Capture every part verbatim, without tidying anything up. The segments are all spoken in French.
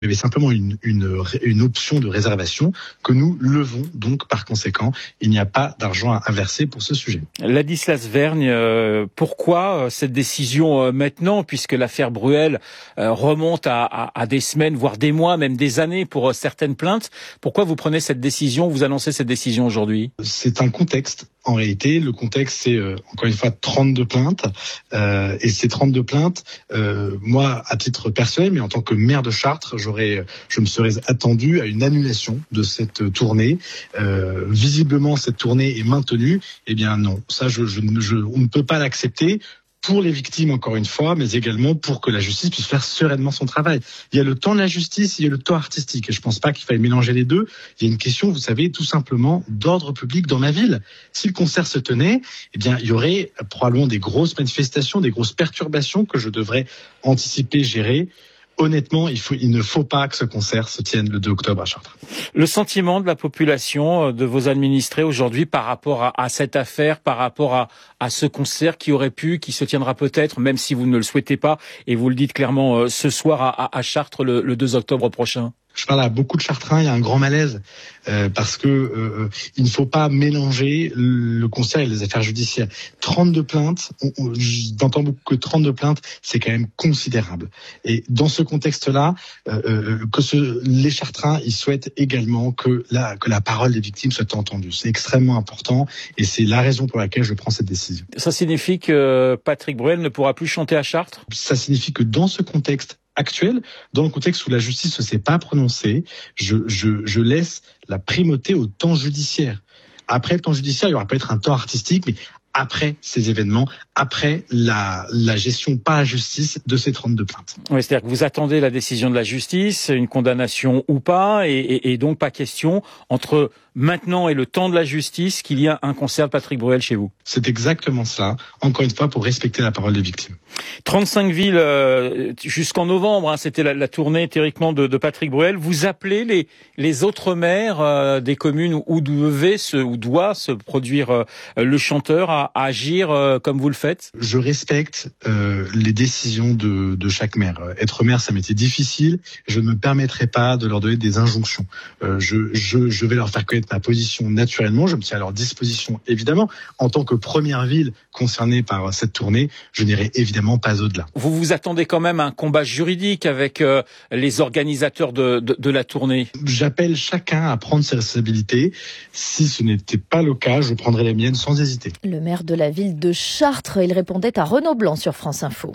Il y avait simplement une, une, une option de réservation que nous levons, donc par conséquent, il n'y a pas d'argent à verser pour ce sujet. Ladislas Vergne, euh, pourquoi cette décision euh, maintenant, puisque l'affaire Bruel euh, remonte à, à, à des semaines, voire des mois, même des années pour euh, certaines plaintes. Pourquoi vous prenez cette décision, vous annoncez cette décision aujourd'hui ? C'est un contexte. En réalité, le contexte, c'est euh, encore une fois trente-deux plaintes. Euh, et ces trente-deux plaintes, euh, moi, à titre personnel, mais en tant que maire de Chartres, j'aurais, je me serais attendu à une annulation de cette tournée. Euh, visiblement, cette tournée est maintenue. Eh bien non, ça, je, je, je, on ne peut pas l'accepter. Pour les victimes, encore une fois, mais également pour que la justice puisse faire sereinement son travail. Il y a le temps de la justice, il y a le temps artistique. Et je pense pas qu'il faille mélanger les deux. Il y a une question, vous savez, tout simplement d'ordre public dans ma ville. Si le concert se tenait, eh bien, il y aurait probablement des grosses manifestations, des grosses perturbations que je devrais anticiper, gérer. Honnêtement, il, faut, il ne faut pas que ce concert se tienne le deux octobre à Chartres. Le sentiment de la population, de vos administrés aujourd'hui par rapport à, à cette affaire, par rapport à, à ce concert qui aurait pu, qui se tiendra peut-être, même si vous ne le souhaitez pas, et vous le dites clairement euh, ce soir à, à Chartres le, le deux octobre prochain. Je parle à beaucoup de Chartrains, il y a un grand malaise euh, parce que euh, il ne faut pas mélanger le concert et les affaires judiciaires. trente-deux plaintes, on, on, j'entends beaucoup que trente-deux plaintes, c'est quand même considérable. Et dans ce contexte-là, euh, que ce, les Chartrains, ils souhaitent également que la, que la parole des victimes soit entendue. C'est extrêmement important et c'est la raison pour laquelle je prends cette décision. Ça signifie que Patrick Bruel ne pourra plus chanter à Chartres ? Ça signifie que dans ce contexte actuel, dans le contexte où la justice ne s'est pas prononcée, je, je, je laisse la primauté au temps judiciaire. Après le temps judiciaire, il y aura peut-être un temps artistique, mais après ces événements, après la, la gestion par la justice de ces trente-deux plaintes. Oui, c'est-à-dire que vous attendez la décision de la justice, une condamnation ou pas, et, et, et donc pas question, entre maintenant et le temps de la justice, qu'il y a un concert de Patrick Bruel chez vous. C'est exactement ça, encore une fois, pour respecter la parole des victimes. trente-cinq villes euh, jusqu'en novembre, hein, c'était la, la tournée théoriquement de, de Patrick Bruel. Vous appelez les, les autres maires euh, des communes où, où devait se, où doit se produire euh, le chanteur à, à agir euh, comme vous le faites ? Je respecte euh, les décisions de, de chaque maire. Être maire, ça m'était difficile. Je ne me permettrai pas de leur donner des injonctions. Euh, je, je, je vais leur faire connaître ma position naturellement. Je me tiens à leur disposition, évidemment. En tant que première ville concernée par cette tournée, je n'irai évidemment pas au-delà. Vous vous attendez quand même à un combat juridique avec euh, les organisateurs de, de, de la tournée ? J'appelle chacun à prendre ses responsabilités. Si ce n'était pas le cas, je prendrai les miennes sans hésiter. Le maire de la ville de Chartres, il répondait à Renaud Blanc sur France Info.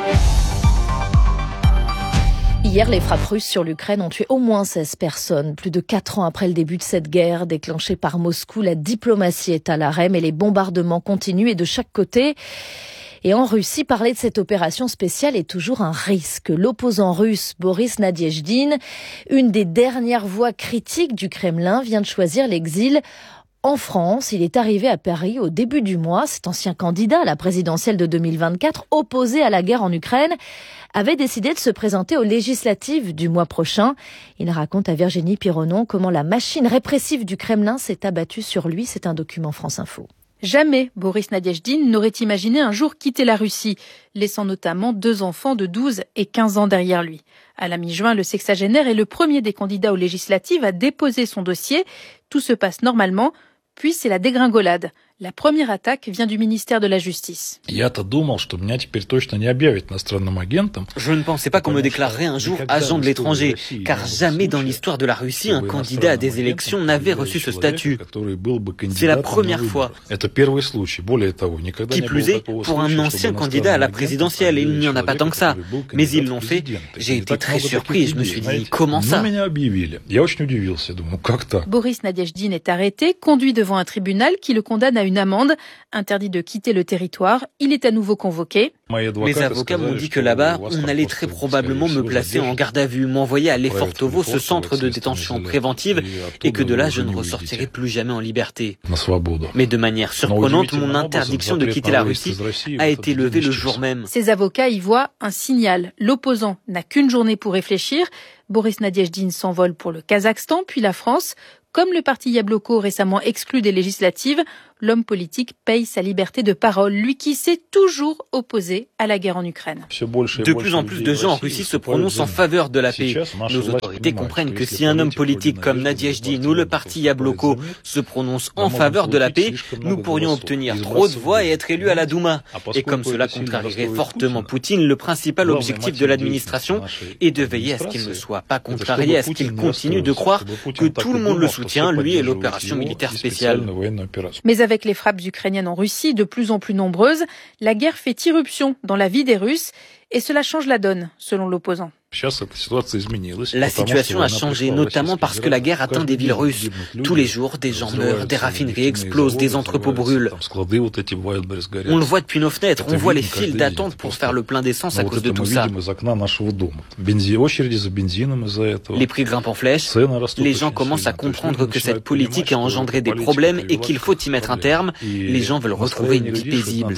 Hier, les frappes russes sur l'Ukraine ont tué au moins seize personnes. Plus de quatre ans après le début de cette guerre déclenchée par Moscou, la diplomatie est à l'arrêt, mais les bombardements continuent et de chaque côté. Et en Russie, parler de cette opération spéciale est toujours un risque. L'opposant russe Boris Nadezhdin, une des dernières voix critiques du Kremlin, vient de choisir l'exil en France. Il est arrivé à Paris au début du mois. Cet ancien candidat à la présidentielle de deux mille vingt-quatre, opposé à la guerre en Ukraine, avait décidé de se présenter aux législatives du mois prochain. Il raconte à Virginie Pironon comment la machine répressive du Kremlin s'est abattue sur lui. C'est un document France Info. Jamais Boris Nadezhdin n'aurait imaginé un jour quitter la Russie, laissant notamment deux enfants de douze et quinze ans derrière lui. À la mi-juin, le sexagénaire est le premier des candidats aux législatives à déposer son dossier. Tout se passe normalement, puis c'est la dégringolade. La première attaque vient du ministère de la Justice. Je ne pensais pas qu'on me déclarerait un jour agent de l'étranger, car jamais dans l'histoire de la Russie, un candidat à des élections n'avait reçu ce statut. C'est la première fois. Qui plus est, pour un ancien candidat à la présidentielle, il n'y en a pas tant que ça. Mais ils l'ont fait. J'ai été très surpris, je me suis dit, comment ça ? Boris Nadezhdin est arrêté, conduit devant un tribunal qui le condamne à une amende, interdit de quitter le territoire. Il est à nouveau convoqué. Mes avocats m'ont dit que là-bas, on allait très probablement me placer en garde à vue, m'envoyer à Lefortovo, ce centre de détention préventive, et que de là, je ne ressortirai plus jamais en liberté. Mais de manière surprenante, mon interdiction de quitter la Russie a été levée le jour même. Ses avocats y voient un signal. L'opposant n'a qu'une journée pour réfléchir. Boris Nadezhdin s'envole pour le Kazakhstan, puis la France. Comme le parti Yabloko récemment exclu des législatives, l'homme politique paye sa liberté de parole, lui qui s'est toujours opposé à la guerre en Ukraine. De plus en plus de gens en Russie se prononcent en faveur de la paix. Nos autorités comprennent que si un homme politique comme Nadezhdin ou le parti Yabloko se prononce en faveur de la paix, nous pourrions obtenir trop de voix et être élus à la Douma. Et comme cela contrarierait fortement Poutine, le principal objectif de l'administration est de veiller à ce qu'il ne soit pas contrarié, à ce qu'il continue de croire que tout le monde le soutient, lui et l'opération militaire spéciale. Mais avec les frappes ukrainiennes en Russie de plus en plus nombreuses, la guerre fait irruption dans la vie des Russes et cela change la donne, selon l'opposant. La situation a changé, notamment parce que la guerre atteint des villes russes. Tous les jours, des gens meurent, des raffineries explosent, des entrepôts brûlent. On le voit depuis nos fenêtres, on voit les files d'attente pour faire le plein d'essence à cause de tout ça. Les prix grimpent en flèche, les gens commencent à comprendre que cette politique a engendré des problèmes et qu'il faut y mettre un terme. Les gens veulent retrouver une vie paisible.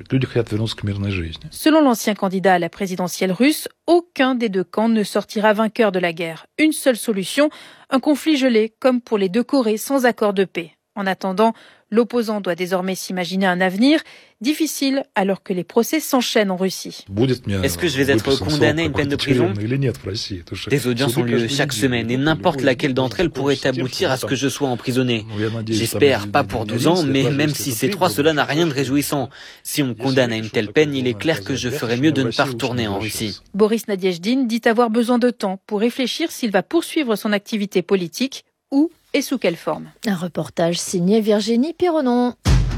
Selon l'ancien candidat à la présidentielle russe, aucun des deux camps ne sortira vainqueur de la guerre. Une seule solution, un conflit gelé, comme pour les deux Corées, sans accord de paix. En attendant, l'opposant doit désormais s'imaginer un avenir difficile alors que les procès s'enchaînent en Russie. Est-ce que je vais être condamné à une peine de prison ? Des audiences ont lieu chaque semaine et n'importe laquelle d'entre elles pourrait aboutir à ce que je sois emprisonné. J'espère pas pour douze ans, mais même si c'est trois, cela n'a rien de réjouissant. Si on me condamne à une telle peine, il est clair que je ferais mieux de ne pas retourner en Russie. Boris Nadezhdin dit avoir besoin de temps pour réfléchir s'il va poursuivre son activité politique ou et sous quelle forme. Un reportage signé Virginie Pironon.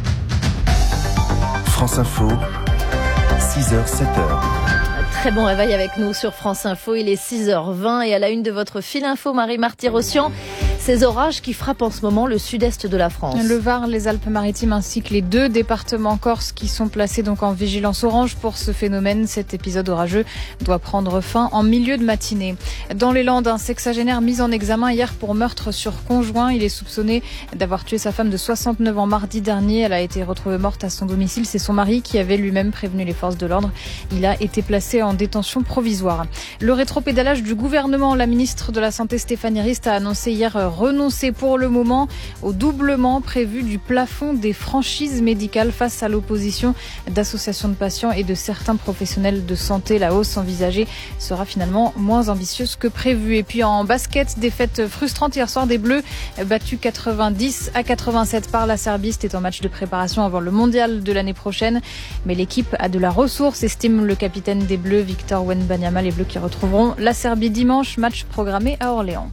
France Info, six heures sept heures. Très bon réveil avec nous sur France Info, il est six heures vingt et à la une de votre fil info, Marie-Marty-Rossian, ces orages qui frappent en ce moment le sud-est de la France. Le Var, les Alpes-Maritimes ainsi que les deux départements corses qui sont placés donc en vigilance orange pour ce phénomène. Cet épisode orageux doit prendre fin en milieu de matinée. Dans les Landes, un sexagénaire mis en examen hier pour meurtre sur conjoint. Il est soupçonné d'avoir tué sa femme de soixante-neuf ans mardi dernier. Elle a été retrouvée morte à son domicile. C'est son mari qui avait lui-même prévenu les forces de l'ordre. Il a été placé en détention provisoire. Le rétropédalage du gouvernement. La ministre de la Santé Stéphanie Rist a annoncé hier renoncer pour le moment au doublement prévu du plafond des franchises médicales face à l'opposition d'associations de patients et de certains professionnels de santé. La hausse envisagée sera finalement moins ambitieuse que prévu. Et puis en basket, défaite frustrante hier soir des Bleus, battus quatre-vingt-dix à quatre-vingt-sept par la Serbie. C'était un match de préparation avant le mondial de l'année prochaine. Mais l'équipe a de la ressource, estime le capitaine des Bleus, Victor Wembanyama. Les Bleus qui retrouveront la Serbie dimanche, match programmé à Orléans.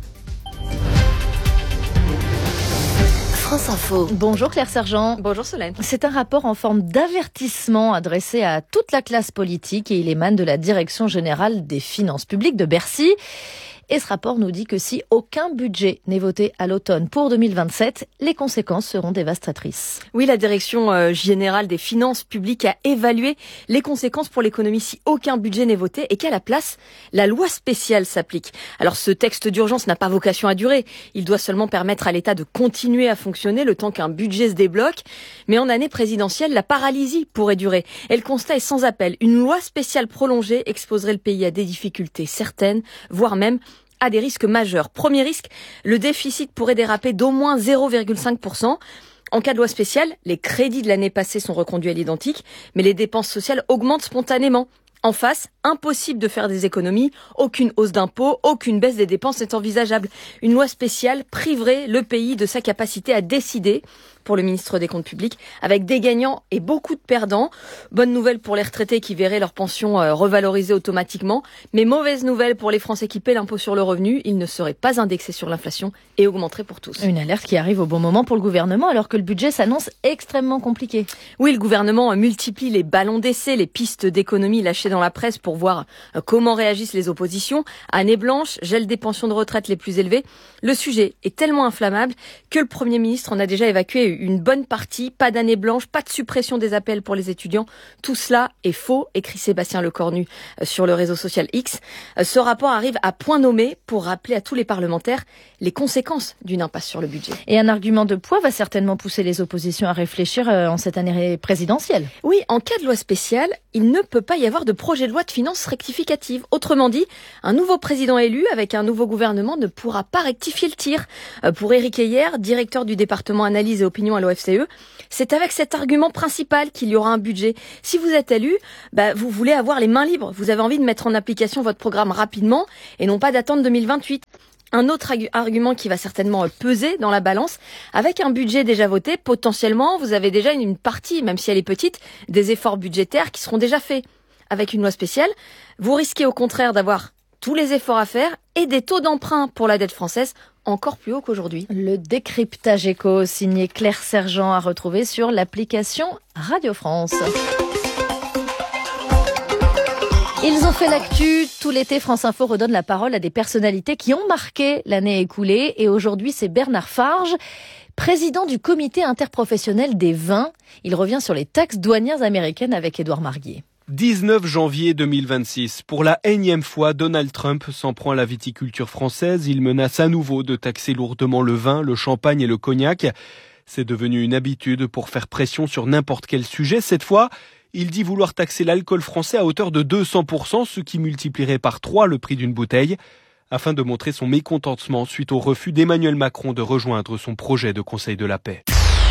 France Info. Bonjour Claire Sergent. Bonjour Solène. C'est un rapport en forme d'avertissement adressé à toute la classe politique et il émane de la Direction générale des finances publiques de Bercy. Et ce rapport nous dit que si aucun budget n'est voté à l'automne pour deux mille vingt-sept, les conséquences seront dévastatrices. Oui, la Direction générale des finances publiques a évalué les conséquences pour l'économie si aucun budget n'est voté et qu'à la place, la loi spéciale s'applique. Alors ce texte d'urgence n'a pas vocation à durer. Il doit seulement permettre à l'État de continuer à fonctionner le temps qu'un budget se débloque. Mais en année présidentielle, la paralysie pourrait durer. Et le constat est sans appel. Une loi spéciale prolongée exposerait le pays à des difficultés certaines, voire même à des risques majeurs. Premier risque, le déficit pourrait déraper d'au moins zéro virgule cinq pour cent. En cas de loi spéciale, les crédits de l'année passée sont reconduits à l'identique, mais les dépenses sociales augmentent spontanément. En face, impossible de faire des économies, aucune hausse d'impôts, aucune baisse des dépenses n'est envisageable. Une loi spéciale priverait le pays de sa capacité à décider, pour le ministre des Comptes publics, avec des gagnants et beaucoup de perdants. Bonne nouvelle pour les retraités qui verraient leur pension euh, revalorisée automatiquement, mais mauvaise nouvelle pour les Français qui paient l'impôt sur le revenu. Il ne serait pas indexé sur l'inflation et augmenterait pour tous. Une alerte qui arrive au bon moment pour le gouvernement alors que le budget s'annonce extrêmement compliqué. Oui, le gouvernement multiplie les ballons d'essai, les pistes d'économie lâchées dans la presse pour voir euh, comment réagissent les oppositions. Année blanche, gel des pensions de retraite les plus élevées. Le sujet est tellement inflammable que le Premier ministre en a déjà évacué une bonne partie. Pas d'année blanche, pas de suppression des appels pour les étudiants. Tout cela est faux, écrit Sébastien Lecornu sur le réseau social X. Ce rapport arrive à point nommé pour rappeler à tous les parlementaires les conséquences d'une impasse sur le budget. Et un argument de poids va certainement pousser les oppositions à réfléchir en cette année présidentielle. Oui, en cas de loi spéciale, il ne peut pas y avoir de projet de loi de finances rectificative. Autrement dit, un nouveau président élu avec un nouveau gouvernement ne pourra pas rectifier le tir. Pour Éric Heyer, directeur du département analyse et opinion à l'O F C E, c'est avec cet argument principal qu'il y aura un budget. Si vous êtes élu, bah, vous voulez avoir les mains libres. Vous avez envie de mettre en application votre programme rapidement et non pas d'attendre deux mille vingt-huit. Un autre argument qui va certainement peser dans la balance, avec un budget déjà voté, potentiellement, vous avez déjà une partie, même si elle est petite, des efforts budgétaires qui seront déjà faits. Avec une loi spéciale, vous risquez au contraire d'avoir tous les efforts à faire et des taux d'emprunt pour la dette française encore plus hauts qu'aujourd'hui. Le décryptage éco signé Claire Sergent à retrouver sur l'application Radio France. Ils ont fait l'actu. Tout l'été, France Info redonne la parole à des personnalités qui ont marqué l'année écoulée. Et aujourd'hui, c'est Bernard Farge, président du comité interprofessionnel des vins. Il revient sur les taxes douanières américaines avec Édouard Marguier. dix-neuf janvier deux mille vingt-six. Pour la énième fois, Donald Trump s'en prend à la viticulture française. Il menace à nouveau de taxer lourdement le vin, le champagne et le cognac. C'est devenu une habitude pour faire pression sur n'importe quel sujet. Cette fois, il dit vouloir taxer l'alcool français à hauteur de deux cents pour cent, ce qui multiplierait par trois le prix d'une bouteille, afin de montrer son mécontentement suite au refus d'Emmanuel Macron de rejoindre son projet de Conseil de la paix.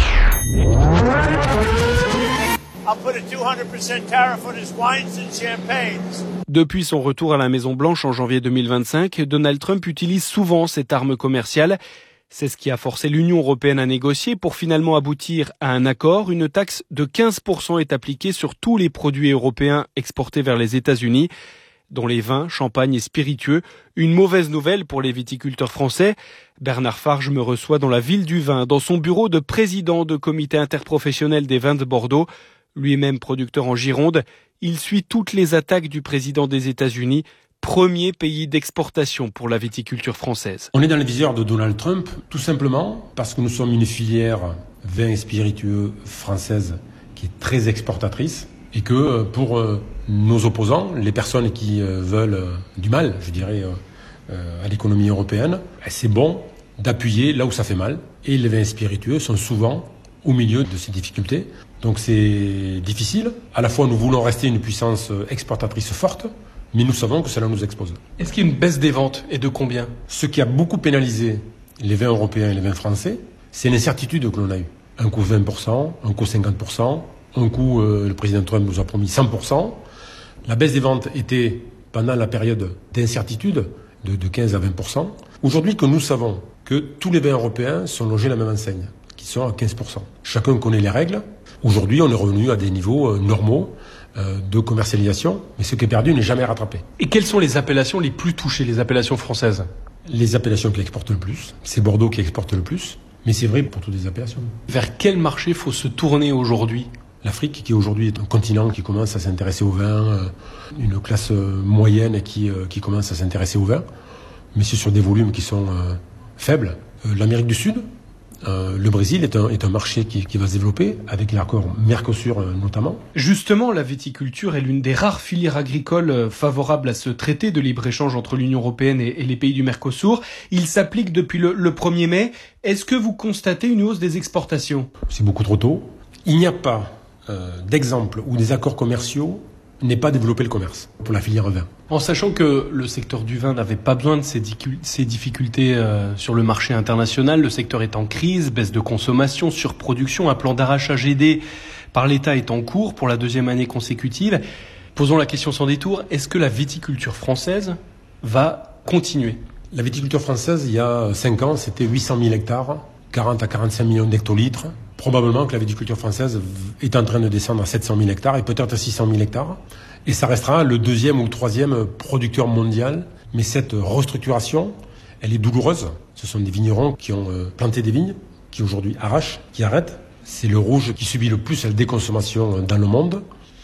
Depuis son retour à la Maison-Blanche en janvier deux mille vingt-cinq, Donald Trump utilise souvent cette arme commerciale. C'est ce qui a forcé l'Union européenne à négocier pour finalement aboutir à un accord. Une taxe de quinze pour cent est appliquée sur tous les produits européens exportés vers les États-Unis, dont les vins, champagnes et spiritueux. Une mauvaise nouvelle pour les viticulteurs français. Bernard Farge me reçoit dans la ville du vin, dans son bureau de président de comité interprofessionnel des vins de Bordeaux. Lui-même producteur en Gironde, il suit toutes les attaques du président des États-Unis, premier pays d'exportation pour la viticulture française. On est dans le viseur de Donald Trump, tout simplement parce que nous sommes une filière vin et spiritueux française qui est très exportatrice et que pour nos opposants, les personnes qui veulent du mal, je dirais, à l'économie européenne, c'est bon d'appuyer là où ça fait mal. Et les vins spiritueux sont souvent au milieu de ces difficultés. Donc c'est difficile. À la fois, nous voulons rester une puissance exportatrice forte, mais nous savons que cela nous expose. Est-ce qu'il y a une baisse des ventes et de combien ? Ce qui a beaucoup pénalisé les vins européens et les vins français, c'est l'incertitude que l'on a eue. Un coup vingt pour cent, un coup cinquante pour cent, un coup euh, le président Trump nous a promis cent pour cent. La baisse des ventes était pendant la période d'incertitude de, de quinze à vingt pour cent. Aujourd'hui que nous savons que tous les vins européens sont logés à la même enseigne, qui sont à quinze pour cent. Chacun connaît les règles. Aujourd'hui, on est revenu à des niveaux euh, normaux de commercialisation, mais ce qui est perdu n'est jamais rattrapé. Et quelles sont les appellations les plus touchées, les appellations françaises ? Les appellations qui exportent le plus, c'est Bordeaux qui exporte le plus, mais c'est vrai pour toutes les appellations. Vers quel marché faut se tourner aujourd'hui ? L'Afrique, qui aujourd'hui est un continent qui commence à s'intéresser au vin, une classe moyenne qui, qui commence à s'intéresser au vin, mais c'est sur des volumes qui sont euh, faibles. Euh, L'Amérique du Sud, Euh, le Brésil est un, est un marché qui, qui va se développer, avec l'accord Mercosur euh, notamment. Justement, la viticulture est l'une des rares filières agricoles euh, favorables à ce traité de libre-échange entre l'Union européenne et, et les pays du Mercosur. Il s'applique depuis le, le premier mai. Est-ce que vous constatez une hausse des exportations ? C'est beaucoup trop tôt. Il n'y a pas euh, d'exemple où des accords commerciaux n'aient pas développé le commerce pour la filière vin. En sachant que le secteur du vin n'avait pas besoin de ces, dicu- ces difficultés euh, sur le marché international, le secteur est en crise, baisse de consommation, surproduction, un plan d'arrachage aidé par l'État est en cours pour la deuxième année consécutive. Posons la question sans détour, est-ce que la viticulture française va continuer ? La viticulture française, il y a cinq ans, c'était huit cent mille hectares, quarante à quarante-cinq millions d'hectolitres. Probablement que la viticulture française est en train de descendre à sept cent mille hectares et peut-être à six cent mille hectares. Et ça restera le deuxième ou le troisième producteur mondial. Mais cette restructuration, elle est douloureuse. Ce sont des vignerons qui ont planté des vignes, qui aujourd'hui arrachent, qui arrêtent. C'est le rouge qui subit le plus la déconsommation dans le monde.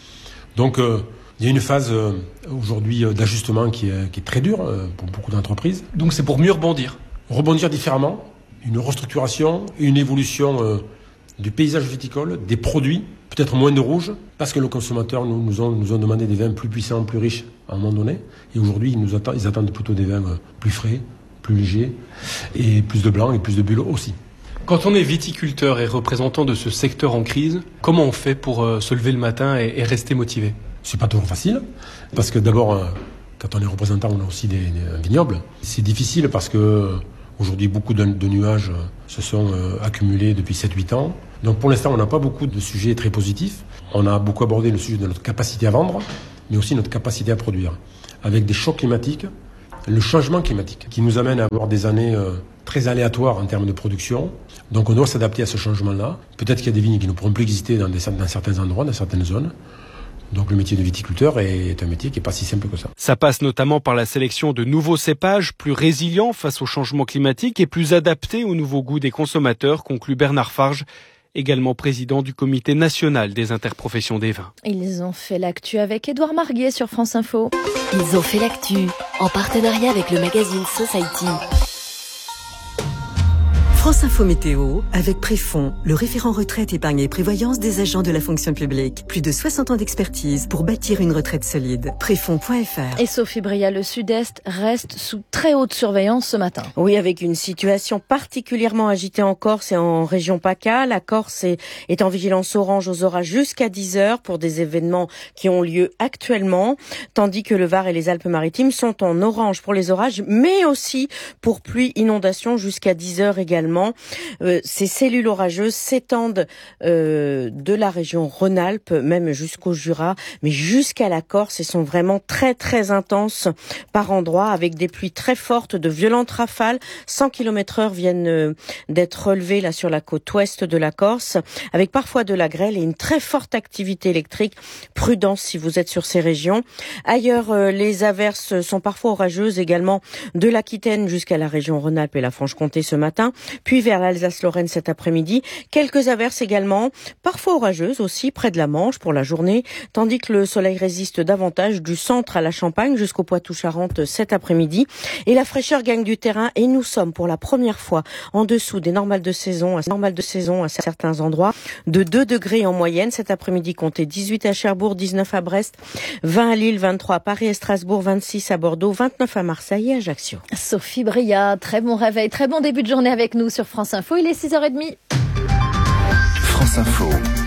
Donc euh, il y a une phase euh, aujourd'hui d'ajustement qui est, qui est très dure euh, pour beaucoup d'entreprises. Donc c'est pour mieux rebondir ? Rebondir différemment, une restructuration, une évolution euh, du paysage viticole, des produits, peut-être moins de rouge, parce que les consommateurs nous, nous, ont, nous ont demandé des vins plus puissants, plus riches à un moment donné. Et aujourd'hui, ils, nous attendent, ils attendent plutôt des vins plus frais, plus légers, et plus de blanc et plus de bulles aussi. Quand on est viticulteur et représentant de ce secteur en crise, comment on fait pour euh, se lever le matin et, et rester motivé ? C'est pas toujours facile, parce que d'abord, quand on est représentant, on a aussi des, des vignobles. C'est difficile parce que aujourd'hui, beaucoup de, de nuages se sont euh, accumulés depuis sept huit ans. Donc pour l'instant, on n'a pas beaucoup de sujets très positifs. On a beaucoup abordé le sujet de notre capacité à vendre, mais aussi notre capacité à produire. Avec des chocs climatiques, le changement climatique, qui nous amène à avoir des années euh, très aléatoires en termes de production. Donc on doit s'adapter à ce changement-là. Peut-être qu'il y a des vignes qui ne pourront plus exister dans, des, dans certains endroits, dans certaines zones. Donc le métier de viticulteur est un métier qui n'est pas si simple que ça. Ça passe notamment par la sélection de nouveaux cépages plus résilients face au changement climatique et plus adaptés aux nouveaux goûts des consommateurs, conclut Bernard Farge, également président du comité national des interprofessions des vins. Ils ont fait l'actu avec Édouard Marguet sur France Info. Ils ont fait l'actu en partenariat avec le magazine Society. France Info Météo avec Préfond, le référent retraite, épargne et prévoyance des agents de la fonction publique. Plus de soixante ans d'expertise pour bâtir une retraite solide. Préfond point F R. Et Sophie Bria, le Sud-Est reste sous très haute surveillance ce matin. Oui, avec une situation particulièrement agitée en Corse et en région PACA. La Corse est, est en vigilance orange aux orages jusqu'à dix heures pour des événements qui ont lieu actuellement, tandis que le Var et les Alpes-Maritimes sont en orange pour les orages, mais aussi pour pluie, inondation jusqu'à dix heures également. Euh, ces cellules orageuses s'étendent euh, de la région Rhône-Alpes, même jusqu'au Jura, mais jusqu'à la Corse et sont vraiment très très intenses par endroits, avec des pluies très fortes, de violentes rafales. cent kilomètres heure viennent euh, d'être relevées là sur la côte ouest de la Corse, avec parfois de la grêle et une très forte activité électrique. Prudence si vous êtes sur ces régions. Ailleurs, euh, les averses sont parfois orageuses également de l'Aquitaine jusqu'à la région Rhône-Alpes et la Franche-Comté ce matin. Puis vers l'Alsace-Lorraine cet après-midi. Quelques averses également, parfois orageuses aussi, près de la Manche pour la journée, tandis que le soleil résiste davantage du centre à la Champagne jusqu'au Poitou-Charentes cet après-midi. Et la fraîcheur gagne du terrain et nous sommes pour la première fois en dessous des normales de saison, à, normales de saison à certains endroits, de deux degrés en moyenne. Cet après-midi, comptez dix-huit à Cherbourg, dix-neuf à Brest, vingt à Lille, vingt-trois à Paris et Strasbourg, vingt-six à Bordeaux, vingt-neuf à Marseille et Ajaccio. Sophie Bria, très bon réveil, très bon début de journée avec nous sur France Info, il est six heures trente. France Info.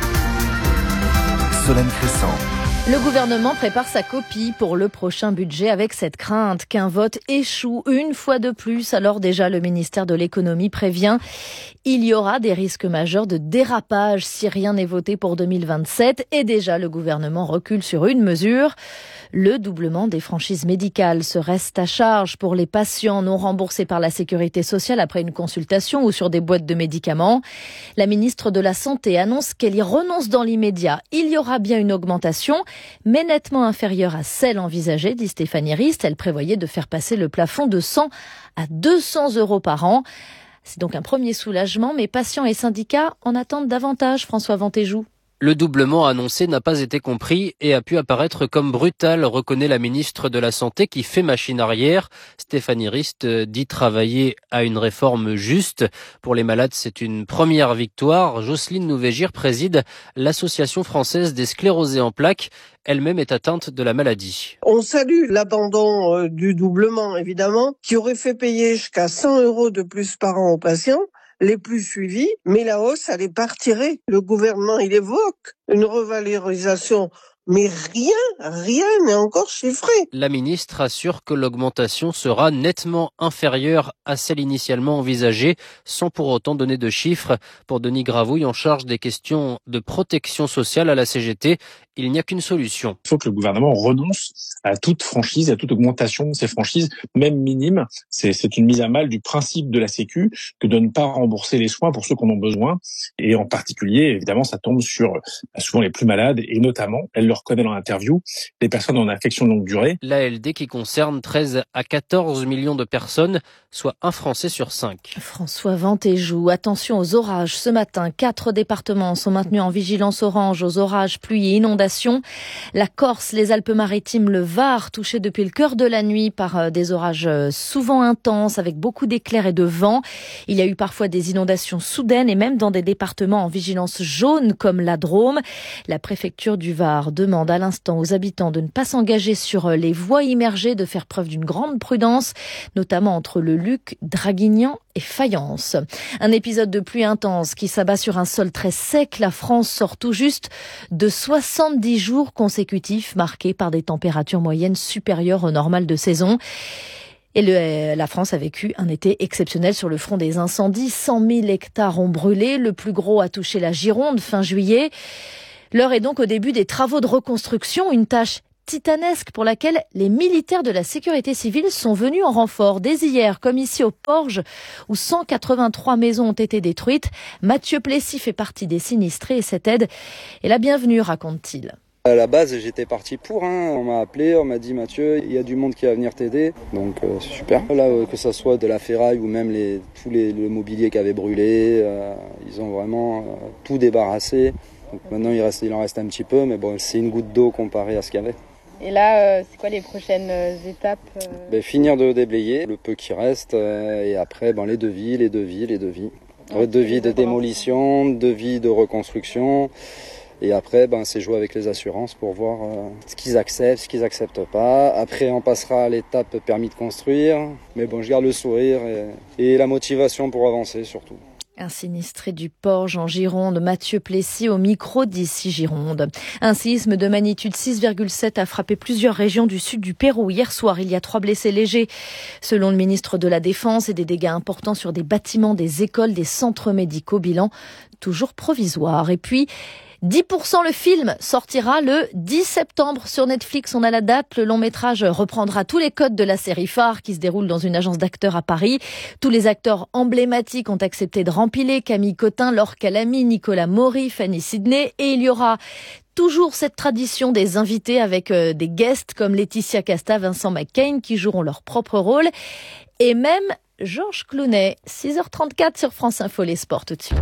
Solène Crescent. Le gouvernement prépare sa copie pour le prochain budget avec cette crainte qu'un vote échoue une fois de plus. Alors déjà, le ministère de l'économie prévient, il y aura des risques majeurs de dérapage si rien n'est voté pour deux mille vingt-sept. Et déjà, le gouvernement recule sur une mesure. Le doublement des franchises médicales se reste à charge pour les patients non remboursés par la sécurité sociale après une consultation ou sur des boîtes de médicaments. La ministre de la Santé annonce qu'elle y renonce dans l'immédiat. Il y aura bien une augmentation, mais nettement inférieure à celle envisagée, dit Stéphanie Rist. Elle prévoyait de faire passer le plafond de cent à deux cents euros par an. C'est donc un premier soulagement, mais patients et syndicats en attendent davantage, François Ventéjou. Le doublement annoncé n'a pas été compris et a pu apparaître comme brutal, reconnaît la ministre de la Santé qui fait machine arrière. Stéphanie Rist dit travailler à une réforme juste. Pour les malades, c'est une première victoire. Jocelyne Nouvégir préside l'Association française des sclérosés en plaques. Elle-même est atteinte de la maladie. On salue l'abandon euh, du doublement, évidemment, qui aurait fait payer jusqu'à cent euros de plus par an aux patients les plus suivis, mais la hausse, elle est pas retirée. Le gouvernement, il évoque une revalorisation, mais rien, rien n'est encore chiffré. La ministre assure que l'augmentation sera nettement inférieure à celle initialement envisagée, sans pour autant donner de chiffres. Pour Denis Gravouille, en charge des questions de protection sociale à la C G T, il n'y a qu'une solution. Il faut que le gouvernement renonce à toute franchise, à toute augmentation de ces franchises, même minimes. C'est, c'est une mise à mal du principe de la Sécu que de ne pas rembourser les soins pour ceux qui en ont besoin. Et en particulier, évidemment, ça tombe sur souvent les plus malades et notamment, elle le reconnaît dans l'interview, les personnes en affection de longue durée. L'A L D qui concerne treize à quatorze millions de personnes, soit un Français sur cinq. François Ventéjou, attention aux orages. Ce matin, quatre départements sont maintenus en vigilance orange aux orages, pluies et inondations. La Corse, les Alpes-Maritimes, le Var, touchés depuis le cœur de la nuit par des orages souvent intenses avec beaucoup d'éclairs et de vent. Il y a eu parfois des inondations soudaines et même dans des départements en vigilance jaune comme la Drôme. La préfecture du Var demande demande à l'instant aux habitants de ne pas s'engager sur les voies immergées, de faire preuve d'une grande prudence, notamment entre le Luc, Draguignan et Fayence. Un épisode de pluie intense qui s'abat sur un sol très sec. La France sort tout juste de soixante-dix jours consécutifs marqués par des températures moyennes supérieures au normal de saison. Et le, la France a vécu un été exceptionnel sur le front des incendies. cent mille hectares ont brûlé. Le plus gros a touché la Gironde fin juillet. L'heure est donc au début des travaux de reconstruction, une tâche titanesque pour laquelle les militaires de la sécurité civile sont venus en renfort dès hier, comme ici au Porge, où cent quatre-vingt-trois maisons ont été détruites. Mathieu Plessis fait partie des sinistrés et cette aide est la bienvenue, raconte-t-il. À la base, j'étais parti pour. Hein. On m'a appelé, on m'a dit Mathieu, il y a du monde qui va venir t'aider, donc euh, c'est super. Là, euh, que ça soit de la ferraille ou même les, tout les, le mobilier qui avait brûlé, euh, ils ont vraiment euh, tout débarrassé. Donc maintenant, il, reste, il en reste un petit peu, mais bon, c'est une goutte d'eau comparé à ce qu'il y avait. Et là, euh, c'est quoi les prochaines euh, étapes euh... ben, Finir de déblayer le peu qui reste, euh, et après, ben, les devis, les devis, les devis. Okay, devis de démolition, devis de reconstruction. Et après, ben, c'est jouer avec les assurances pour voir euh, ce qu'ils acceptent, ce qu'ils acceptent pas. Après, on passera à l'étape permis de construire. Mais bon, je garde le sourire et, et la motivation pour avancer surtout. Un sinistré du Porge en Gironde, Mathieu Plessis au micro d'ici Gironde. Un séisme de magnitude six virgule sept a frappé plusieurs régions du sud du Pérou. Hier soir, il y a trois blessés légers. Selon le ministre de la Défense, et des dégâts importants sur des bâtiments, des écoles, des centres médicaux. Bilan toujours provisoire. Et puis, dix pour cent le film sortira le dix septembre sur Netflix. On a la date. Le long métrage reprendra tous les codes de la série phare qui se déroule dans une agence d'acteurs à Paris. Tous les acteurs emblématiques ont accepté de rempiler. Camille Cotin, Laure Calamy, Nicolas Maury, Fanny Sidney. Et il y aura toujours cette tradition des invités avec euh, des guests comme Laetitia Casta, Vincent McCain qui joueront leur propre rôle. Et même Georges Clooney. six heures trente-quatre sur France Info, les sports tout de suite.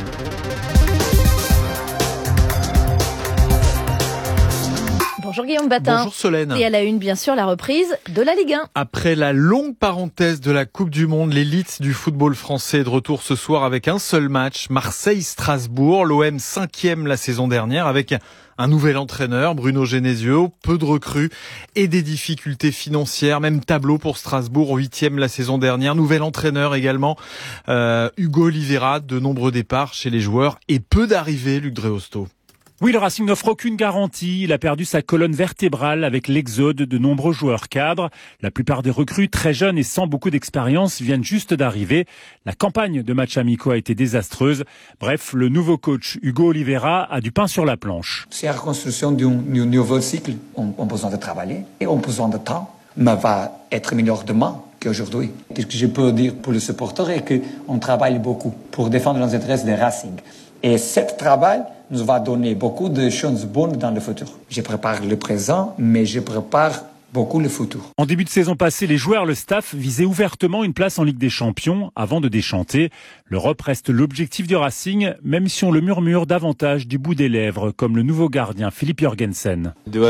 Bonjour Guillaume Batin. Bonjour Solène. Et à la une, bien sûr, la reprise de la Ligue un. Après la longue parenthèse de la Coupe du Monde, l'élite du football français est de retour ce soir avec un seul match, Marseille-Strasbourg. L'O M cinquième la saison dernière avec un nouvel entraîneur, Bruno Genesio, peu de recrues et des difficultés financières. Même tableau pour Strasbourg, huitième la saison dernière. Nouvel entraîneur également, euh, Hugo Oliveira, de nombreux départs chez les joueurs et peu d'arrivées, Luc Dreosto. Oui, le Racing n'offre aucune garantie. Il a perdu sa colonne vertébrale avec l'exode de nombreux joueurs cadres. La plupart des recrues, très jeunes et sans beaucoup d'expérience, viennent juste d'arriver. La campagne de matchs amicaux a été désastreuse. Bref, le nouveau coach Hugo Oliveira a du pain sur la planche. C'est la reconstruction d'un nouveau cycle. On a besoin de travailler et on a besoin de temps. Mais va être meilleur demain qu'aujourd'hui. Ce que je peux dire pour les supporters est qu'on travaille beaucoup pour défendre les intérêts des Racing. Et ce travail nous va donner beaucoup de choses bonnes dans le futur. Je prépare le présent, mais je prépare beaucoup le futur. En début de saison passée, les joueurs, le staff visaient ouvertement une place en Ligue des Champions avant de déchanter. L'Europe reste l'objectif du Racing, même si on le murmure davantage du bout des lèvres, comme le nouveau gardien Philippe Jorgensen.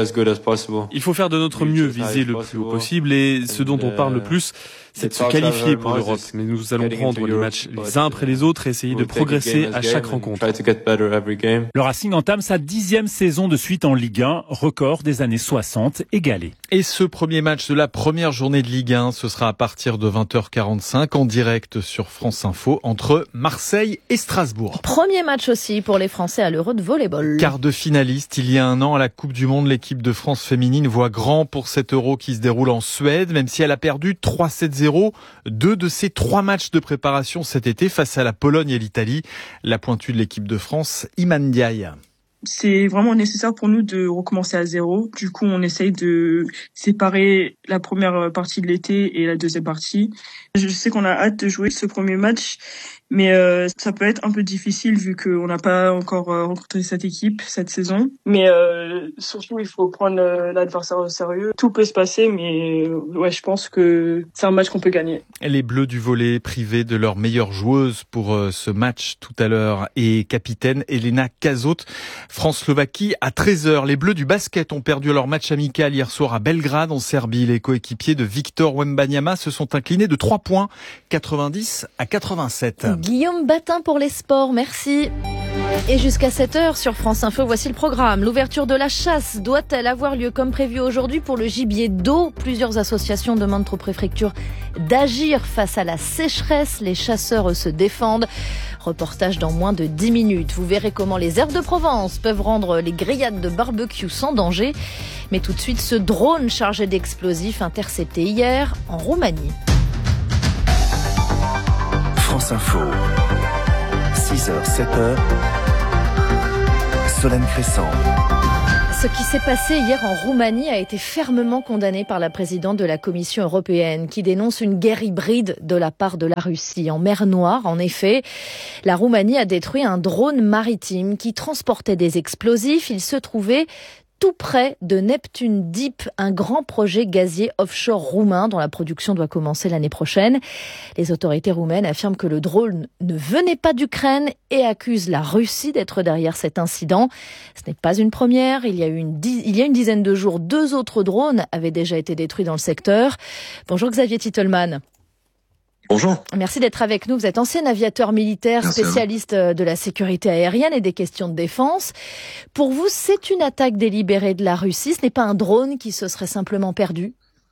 Il faut faire de notre mieux, viser le plus haut possible et ce dont on parle le plus, c'est de se qualifier pour l'Europe. Mais nous allons prendre les matchs les uns après les autres et essayer de progresser à chaque rencontre. Le Racing entame sa dixième saison de suite en Ligue un, record des années soixante égalé. Et ce premier match de la première journée de Ligue un, ce sera à partir de vingt heures quarante-cinq en direct sur France Info entre Marseille et Strasbourg. Premier match aussi pour les Français à l'Euro de volleyball. Quart de finaliste, il y a un an à la Coupe du Monde, l'équipe de France féminine voit grand pour cet Euro qui se déroule en Suède, même si elle a perdu trois sept zéro. Deux de ses trois matchs de préparation cet été face à la Pologne et l'Italie. La pointue de l'équipe de France, Iman Ndiaye. C'est vraiment nécessaire pour nous de recommencer à zéro. Du coup, on essaye de séparer la première partie de l'été et la deuxième partie. Je sais qu'on a hâte de jouer ce premier match, mais euh, ça peut être un peu difficile vu qu'on n'a pas encore euh, rencontré cette équipe cette saison. Mais euh, surtout, il faut prendre euh, l'adversaire au sérieux. Tout peut se passer, mais euh, ouais, je pense que c'est un match qu'on peut gagner. Les Bleus du volley privés de leur meilleure joueuse pour euh, ce match tout à l'heure et capitaine Elena Kazot. France-Slovaquie à treize heures. Les Bleus du basket ont perdu leur match amical hier soir à Belgrade en Serbie. Les coéquipiers de Victor Wembanyama se sont inclinés de trois points, quatre-vingt-dix à quatre-vingt-sept. Guillaume Batin pour les sports, merci. Et jusqu'à sept heures sur France Info, voici le programme. L'ouverture de la chasse doit-elle avoir lieu comme prévu aujourd'hui pour le gibier d'eau ? Plusieurs associations demandent aux préfectures d'agir face à la sécheresse. Les chasseurs, eux, se défendent. Reportage dans moins de dix minutes. Vous verrez comment les herbes de Provence peuvent rendre les grillades de barbecue sans danger. Mais tout de suite, ce drone chargé d'explosifs intercepté hier en Roumanie. France Info, six heures, sept heures. Solène Crescent. Ce qui s'est passé hier en Roumanie a été fermement condamné par la présidente de la Commission européenne qui dénonce une guerre hybride de la part de la Russie. En mer Noire, en effet, la Roumanie a détruit un drone maritime qui transportait des explosifs. Il se trouvait tout près de Neptune Deep, un grand projet gazier offshore roumain dont la production doit commencer l'année prochaine. Les autorités roumaines affirment que le drone ne venait pas d'Ukraine et accusent la Russie d'être derrière cet incident. Ce n'est pas une première. Il y a eu une, diz- il y a une dizaine de jours, deux autres drones avaient déjà été détruits dans le secteur. Bonjour Xavier Titelman. Bonjour. Merci d'être avec nous. Vous êtes ancien aviateur militaire, Merci spécialiste de la sécurité aérienne et des questions de défense. Pour vous, c'est une attaque délibérée de la Russie. Ce n'est pas un drone qui se serait simplement perdu ?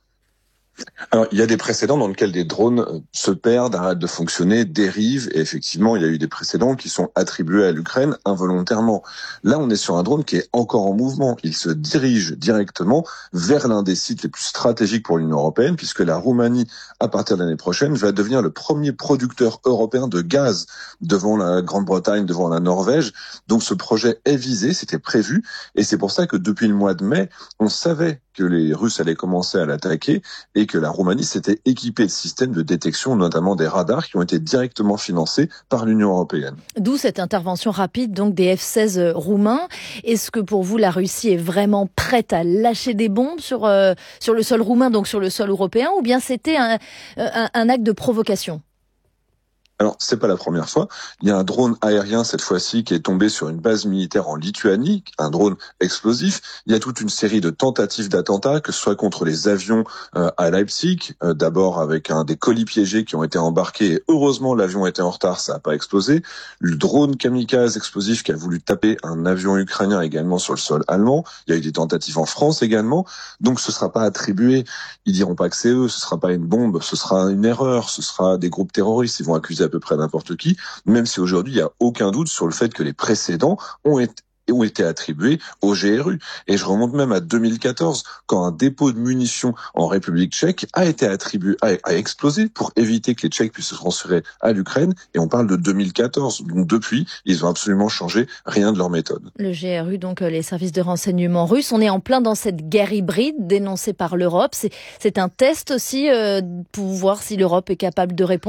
Alors, il y a des précédents dans lesquels des drones se perdent, arrêtent de fonctionner, dérivent, et effectivement, il y a eu des précédents qui sont attribués à l'Ukraine involontairement. Là, on est sur un drone qui est encore en mouvement. Il se dirige directement vers l'un des sites les plus stratégiques pour l'Union européenne, puisque la Roumanie, à partir de l'année prochaine, va devenir le premier producteur européen de gaz devant la Grande-Bretagne, devant la Norvège. Donc, ce projet est visé, c'était prévu, et c'est pour ça que depuis le mois de mai, on savait que les Russes allaient commencer à l'attaquer et que la Roumanie s'était équipée de systèmes de détection, notamment des radars qui ont été directement financés par l'Union européenne. D'où cette intervention rapide donc des F seize roumains. Est-ce que pour vous la Russie est vraiment prête à lâcher des bombes sur euh, sur le sol roumain, donc sur le sol européen, ou bien c'était un, un, un acte de provocation ? Alors, c'est pas la première fois. Il y a un drone aérien, cette fois-ci, qui est tombé sur une base militaire en Lituanie, un drone explosif. Il y a toute une série de tentatives d'attentats, que ce soit contre les avions euh, à Leipzig, euh, d'abord avec un des colis piégés qui ont été embarqués, et heureusement, l'avion était en retard, ça n'a pas explosé. Le drone kamikaze explosif qui a voulu taper un avion ukrainien également sur le sol allemand. Il y a eu des tentatives en France également. Donc, ce sera pas attribué. Ils diront pas que c'est eux, ce sera pas une bombe, ce sera une erreur, ce sera des groupes terroristes, ils vont accuser à peu près n'importe qui, même si aujourd'hui il n'y a aucun doute sur le fait que les précédents ont été ont été attribués au G R U. Et je remonte même à deux mille quatorze, quand un dépôt de munitions en République tchèque a été attribué, a, a explosé pour éviter que les Tchèques puissent se transférer à l'Ukraine. Et on parle de deux mille quatorze. Donc depuis, ils ont absolument changé rien de leur méthode. Le G R U, donc les services de renseignement russes, on est en plein dans cette guerre hybride dénoncée par l'Europe. C'est, c'est un test aussi euh, pour voir si l'Europe est capable de répondre ?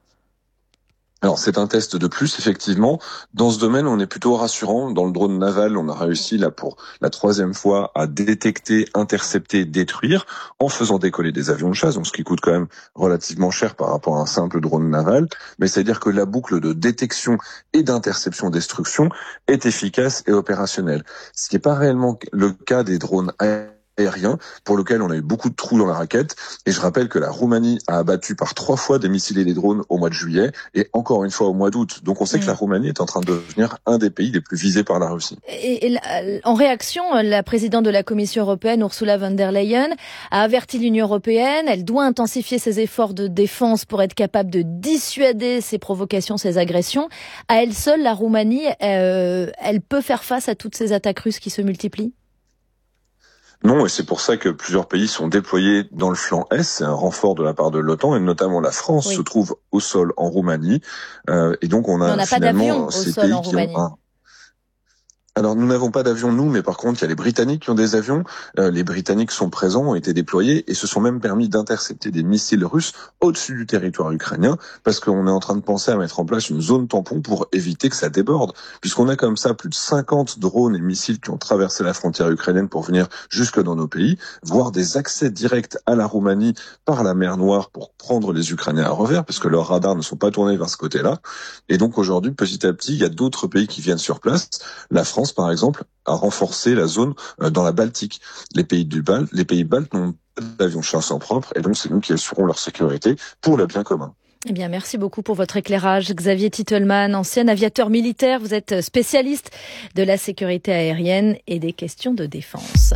Alors, c'est un test de plus, effectivement. Dans ce domaine, on est plutôt rassurant. Dans le drone naval, on a réussi, là, pour la troisième fois, à détecter, intercepter, détruire, en faisant décoller des avions de chasse, donc ce qui coûte quand même relativement cher par rapport à un simple drone naval. Mais c'est-à-dire que la boucle de détection et d'interception-destruction est efficace et opérationnelle. Ce qui n'est pas réellement le cas des drones aériens, aérien, pour lequel on a eu beaucoup de trous dans la raquette. Et je rappelle que la Roumanie a abattu par trois fois des missiles et des drones au mois de juillet, et encore une fois au mois d'août. Donc on sait mmh. que la Roumanie est en train de devenir un des pays les plus visés par la Russie. Et, et en réaction, la présidente de la Commission européenne, Ursula von der Leyen, a averti l'Union européenne. Elle doit intensifier ses efforts de défense pour être capable de dissuader ces provocations, ces agressions. À elle seule, la Roumanie, euh, elle peut faire face à toutes ces attaques russes qui se multiplient ? Non, et c'est pour ça que plusieurs pays sont déployés dans le flanc Est. C'est un renfort de la part de l'OTAN, et notamment la France oui. se trouve au sol en Roumanie. Euh, et donc on a, on n'a finalement pas d'avion au ces sol pays en qui Roumanie. ont un... Alors nous n'avons pas d'avion nous, mais par contre il y a les Britanniques qui ont des avions. Euh, les Britanniques sont présents, ont été déployés et se sont même permis d'intercepter des missiles russes au-dessus du territoire ukrainien, parce qu'on est en train de penser à mettre en place une zone tampon pour éviter que ça déborde, puisqu'on a comme ça plus de cinquante drones et missiles qui ont traversé la frontière ukrainienne pour venir jusque dans nos pays, voire des accès directs à la Roumanie par la mer Noire pour prendre les Ukrainiens à revers, parce que leurs radars ne sont pas tournés vers ce côté-là. Et donc aujourd'hui, petit à petit, il y a d'autres pays qui viennent sur place. La France, par exemple, a renforcé la zone dans la Baltique. Les pays du Bal- les pays baltes n'ont pas d'avions chasseurs propres, et donc c'est nous qui assurons leur sécurité pour le bien commun. Eh bien, merci beaucoup pour votre éclairage. Xavier Titelman, ancien aviateur militaire, vous êtes spécialiste de la sécurité aérienne et des questions de défense.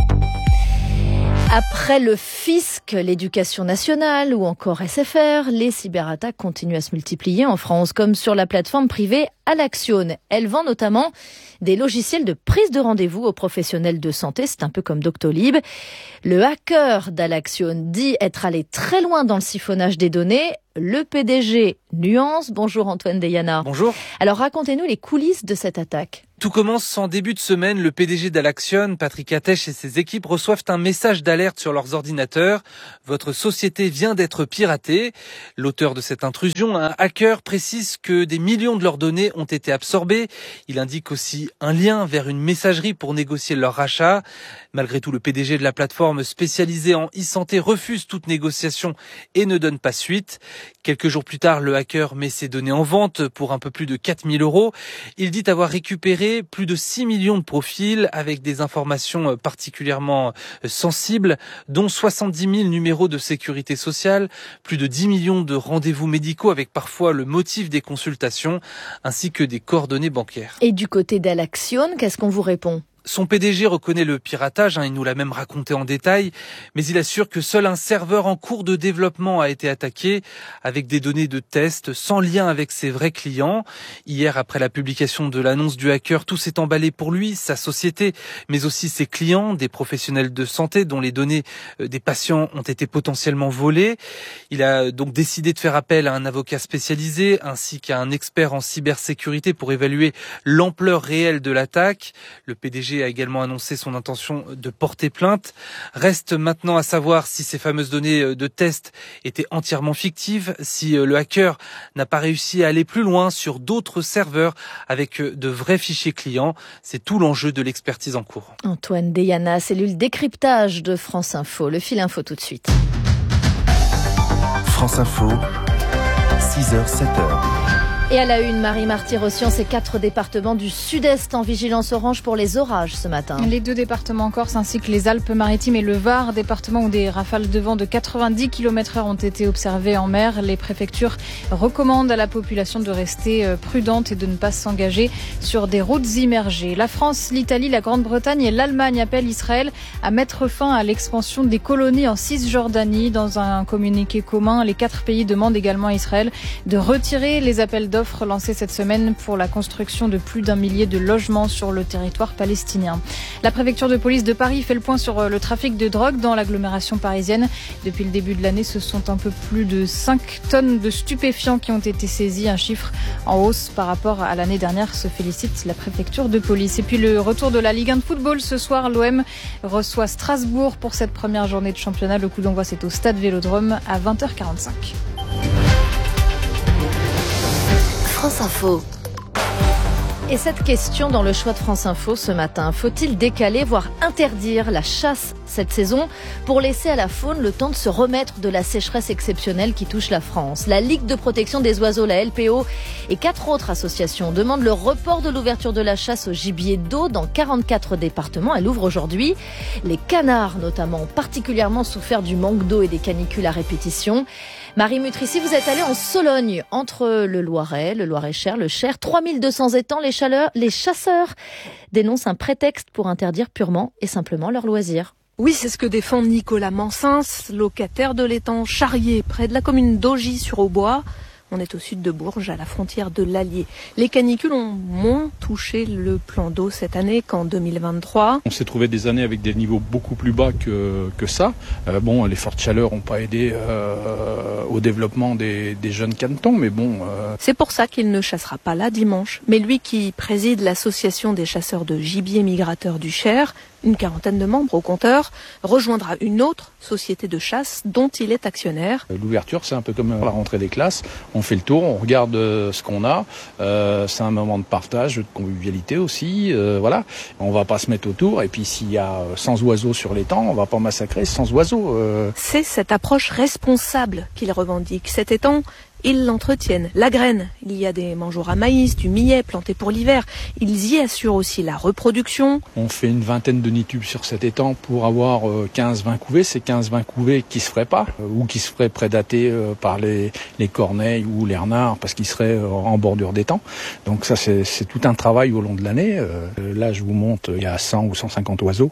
Après le fisc, l'éducation nationale ou encore S F R, les cyberattaques continuent à se multiplier en France, comme sur la plateforme privée Alaxion. Elle vend notamment des logiciels de prise de rendez-vous aux professionnels de santé. C'est un peu comme Doctolib. Le hacker d'Alaxion dit être allé très loin dans le siphonnage des données. Le P D G nuance. Bonjour Antoine Deyana. Bonjour. Alors racontez-nous les coulisses de cette attaque. Tout commence en début de semaine. Le P D G d'Alaxion, Patrick Attech et ses équipes reçoivent un message d'alerte sur leurs ordinateurs. Votre société vient d'être piratée. L'auteur de cette intrusion, un hacker, précise que des millions de leurs données ont été absorbées. Il indique aussi un lien vers une messagerie pour négocier leur rachat. Malgré tout, le P D G de la plateforme spécialisée en e-santé refuse toute négociation et ne donne pas suite. Quelques jours plus tard, le hacker met ses données en vente pour un peu plus de quatre mille euros. Il dit avoir récupéré plus de six millions de profils avec des informations particulièrement sensibles, dont soixante-dix mille numéros de sécurité sociale, plus de dix millions de rendez-vous médicaux avec parfois le motif des consultations, ainsi que des coordonnées bancaires. Et du côté d'Alaxion, qu'est-ce qu'on vous répond ? Son P D G reconnaît le piratage, hein, il nous l'a même raconté en détail, mais il assure que seul un serveur en cours de développement a été attaqué, avec des données de test sans lien avec ses vrais clients. Hier, après la publication de l'annonce du hacker, tout s'est emballé pour lui, sa société, mais aussi ses clients, des professionnels de santé dont les données des patients ont été potentiellement volées. Il a donc décidé de faire appel à un avocat spécialisé ainsi qu'à un expert en cybersécurité pour évaluer l'ampleur réelle de l'attaque. Le P D G a également annoncé son intention de porter plainte. Reste maintenant à savoir si ces fameuses données de test étaient entièrement fictives, si le hacker n'a pas réussi à aller plus loin sur d'autres serveurs avec de vrais fichiers clients. C'est tout l'enjeu de l'expertise en cours. Antoine Deyana, cellule décryptage de France Info. Le fil info tout de suite. France Info, six heures, sept heures. Et à la une, Marie Marty-Rossian, ces quatre départements du sud-est en vigilance orange pour les orages ce matin. Les deux départements en Corse ainsi que les Alpes-Maritimes et le Var, départements où des rafales de vent de quatre-vingt-dix kilomètres heure ont été observées en mer. Les préfectures recommandent à la population de rester prudente et de ne pas s'engager sur des routes immergées. La France, l'Italie, la Grande-Bretagne et l'Allemagne appellent Israël à mettre fin à l'expansion des colonies en Cisjordanie. Dans un communiqué commun, les quatre pays demandent également à Israël de retirer les appels d'offres d'offres lancée cette semaine pour la construction de plus d'un millier de logements sur le territoire palestinien. La préfecture de police de Paris fait le point sur le trafic de drogue dans l'agglomération parisienne. Depuis le début de l'année, ce sont un peu plus de cinq tonnes de stupéfiants qui ont été saisis, un chiffre en hausse par rapport à l'année dernière, se félicite la préfecture de police. Et puis le retour de la Ligue un de football ce soir, l'O M reçoit Strasbourg pour cette première journée de championnat. Le coup d'envoi, c'est au Stade Vélodrome à vingt heures quarante-cinq. France Info. Et cette question dans le choix de France Info ce matin, faut-il décaler, voire interdire la chasse cette saison pour laisser à la faune le temps de se remettre de la sécheresse exceptionnelle qui touche la France? La Ligue de protection des oiseaux, la L P O, et quatre autres associations demandent le report de l'ouverture de la chasse au gibier d'eau dans quarante-quatre départements. Elle ouvre aujourd'hui. Les canards, notamment, ont particulièrement souffert du manque d'eau et des canicules à répétition. Marie Mutrici, vous êtes allée en Sologne, entre le Loiret, le Loir-et-Cher, le Cher, trois mille deux cents étangs. Les, chaleurs, les chasseurs dénoncent un prétexte pour interdire purement et simplement leurs loisirs. Oui, c'est ce que défend Nicolas Mansins, locataire de l'étang Charrier, près de la commune d'Augy-sur-Aubois. On est au sud de Bourges, à la frontière de l'Allier. Les canicules ont moins touché le plan d'eau cette année qu'en deux mille vingt-trois. On s'est trouvé des années avec des niveaux beaucoup plus bas que, que ça. Euh, bon, les fortes chaleurs n'ont pas aidé euh, au développement des, des jeunes canetons, mais bon... Euh... C'est pour ça qu'il ne chassera pas là dimanche. Mais lui qui préside l'association des chasseurs de gibier migrateurs du Cher, une quarantaine de membres au compteur, rejoindra une autre société de chasse dont il est actionnaire. L'ouverture, c'est un peu comme la rentrée des classes. On fait le tour, on regarde ce qu'on a. Euh, c'est un moment de partage, de convivialité aussi. Euh, voilà, on va pas se mettre autour. Et puis s'il y a cent oiseaux sur l'étang, on va pas massacrer cent oiseaux. Euh. C'est cette approche responsable qu'il revendique. Cet étang Ils l'entretiennent. La graine, il y a des mangeoires à maïs, du millet planté pour l'hiver. Ils y assurent aussi la reproduction. On fait une vingtaine de nids tubes sur cet étang pour avoir quinze vingt couvées. C'est quinze vingt couvées qui se feraient pas ou qui se feraient prédater par les, les corneilles ou les renards parce qu'ils seraient en bordure d'étang. Donc ça, c'est, c'est tout un travail au long de l'année. Là, je vous montre, il y a cent ou cent cinquante oiseaux.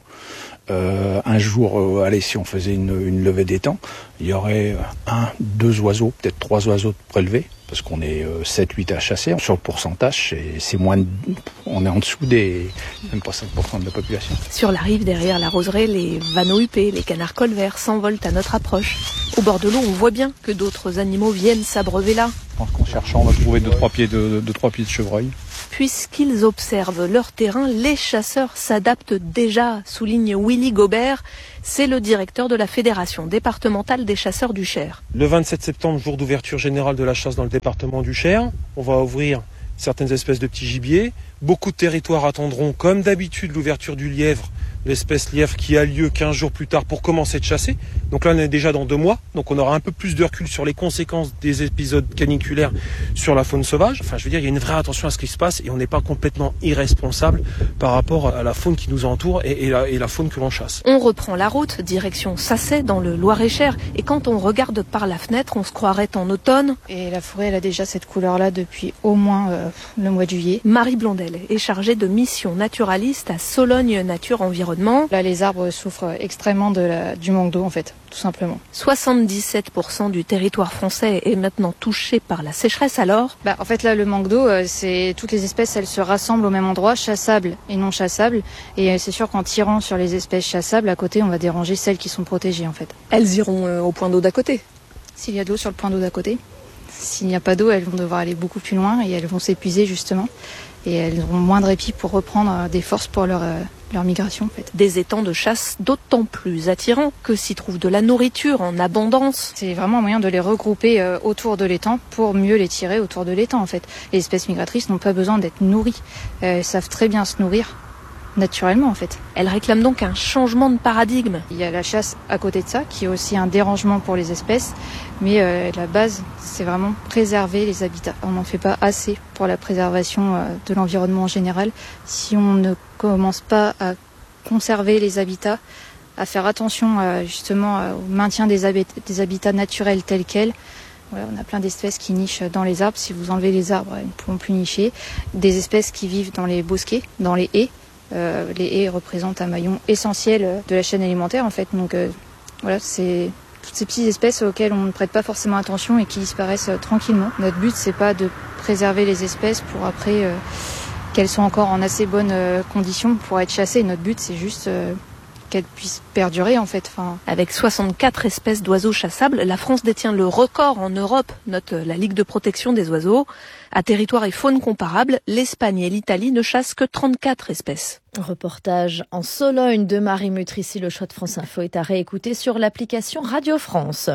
Euh, un jour, euh, allez, si on faisait une, une levée d'étang, il y aurait un, deux oiseaux, peut-être trois oiseaux de prélevés, parce qu'on est euh, sept huit à chasser. Sur le pourcentage, c'est, c'est moins de, on est en dessous des, même pas cinq pour cent de la population. Sur la rive, derrière la roseraie, les vanneaux huppés, les canards colverts s'envolent à notre approche. Au bord de l'eau, on voit bien que d'autres animaux viennent s'abreuver là. Je pense qu'en cherchant, on va trouver deux, trois pieds de, deux, trois pieds de chevreuil. Puisqu'ils observent leur terrain, les chasseurs s'adaptent déjà, souligne Willy Gobert. C'est le directeur de la Fédération départementale des chasseurs du Cher. Le vingt-sept septembre, jour d'ouverture générale de la chasse dans le département du Cher, on va ouvrir certaines espèces de petits gibiers. Beaucoup de territoires attendront, comme d'habitude, l'ouverture du lièvre, l'espèce lièvre qui a lieu quinze jours plus tard pour commencer de chasser. Donc là, on est déjà dans deux mois. Donc on aura un peu plus de recul sur les conséquences des épisodes caniculaires sur la faune sauvage. Enfin, je veux dire, il y a une vraie attention à ce qui se passe et on n'est pas complètement irresponsable par rapport à la faune qui nous entoure et, et, la, et la faune que l'on chasse. On reprend la route, direction Sacet, dans le Loir-et-Cher. Et quand on regarde par la fenêtre, on se croirait en automne. Et la forêt, elle a déjà cette couleur-là depuis au moins euh, le mois de juillet. Marie Blondel est chargée de mission naturaliste à Sologne Nature Environnement. Là, les arbres souffrent extrêmement de la, du manque d'eau, en fait, tout simplement. soixante-dix-sept pour cent du territoire français est maintenant touché par la sécheresse, alors bah, en fait, là, le manque d'eau, c'est toutes les espèces, elles se rassemblent au même endroit, chassables et non chassables. Et c'est sûr qu'en tirant sur les espèces chassables, à côté, on va déranger celles qui sont protégées, en fait. Elles iront euh, au point d'eau d'à côté. S'il y a de l'eau sur le point d'eau d'à côté. S'il n'y a pas d'eau, elles vont devoir aller beaucoup plus loin et elles vont s'épuiser, justement. Et elles auront moins de répit pour reprendre des forces pour leur, euh, leur migration, en fait. Des étangs de chasse d'autant plus attirants que s'y trouve de la nourriture en abondance. C'est vraiment un moyen de les regrouper euh, autour de l'étang pour mieux les tirer autour de l'étang, en fait. Les espèces migratrices n'ont pas besoin d'être nourries. Euh, elles savent très bien se nourrir naturellement, en fait. Elle réclame donc un changement de paradigme. Il y a la chasse à côté de ça, qui est aussi un dérangement pour les espèces, mais euh, la base, c'est vraiment préserver les habitats. On n'en fait pas assez pour la préservation euh, de l'environnement en général. Si on ne commence pas à conserver les habitats, à faire attention euh, justement euh, au maintien des, habit- des habitats naturels tels quels, voilà, on a plein d'espèces qui nichent dans les arbres. Si vous enlevez les arbres, elles ne pourront plus nicher. Des espèces qui vivent dans les bosquets, dans les haies. Euh, les haies représentent un maillon essentiel de la chaîne alimentaire, en fait. Donc euh, voilà, c'est toutes ces petites espèces auxquelles on ne prête pas forcément attention et qui disparaissent euh, tranquillement. Notre but, c'est pas de préserver les espèces pour après euh, qu'elles soient encore en assez bonnes euh, conditions pour être chassées. Notre but, c'est juste euh, qu'elles puissent perdurer, en fait. Enfin... Avec soixante-quatre espèces d'oiseaux chassables, la France détient le record en Europe, note la Ligue de protection des oiseaux. À territoire et faune comparables, l'Espagne et l'Italie ne chassent que trente-quatre espèces. Reportage en Sologne de Marie Mutrici. Le choix de France Info est à réécouter sur l'application Radio France.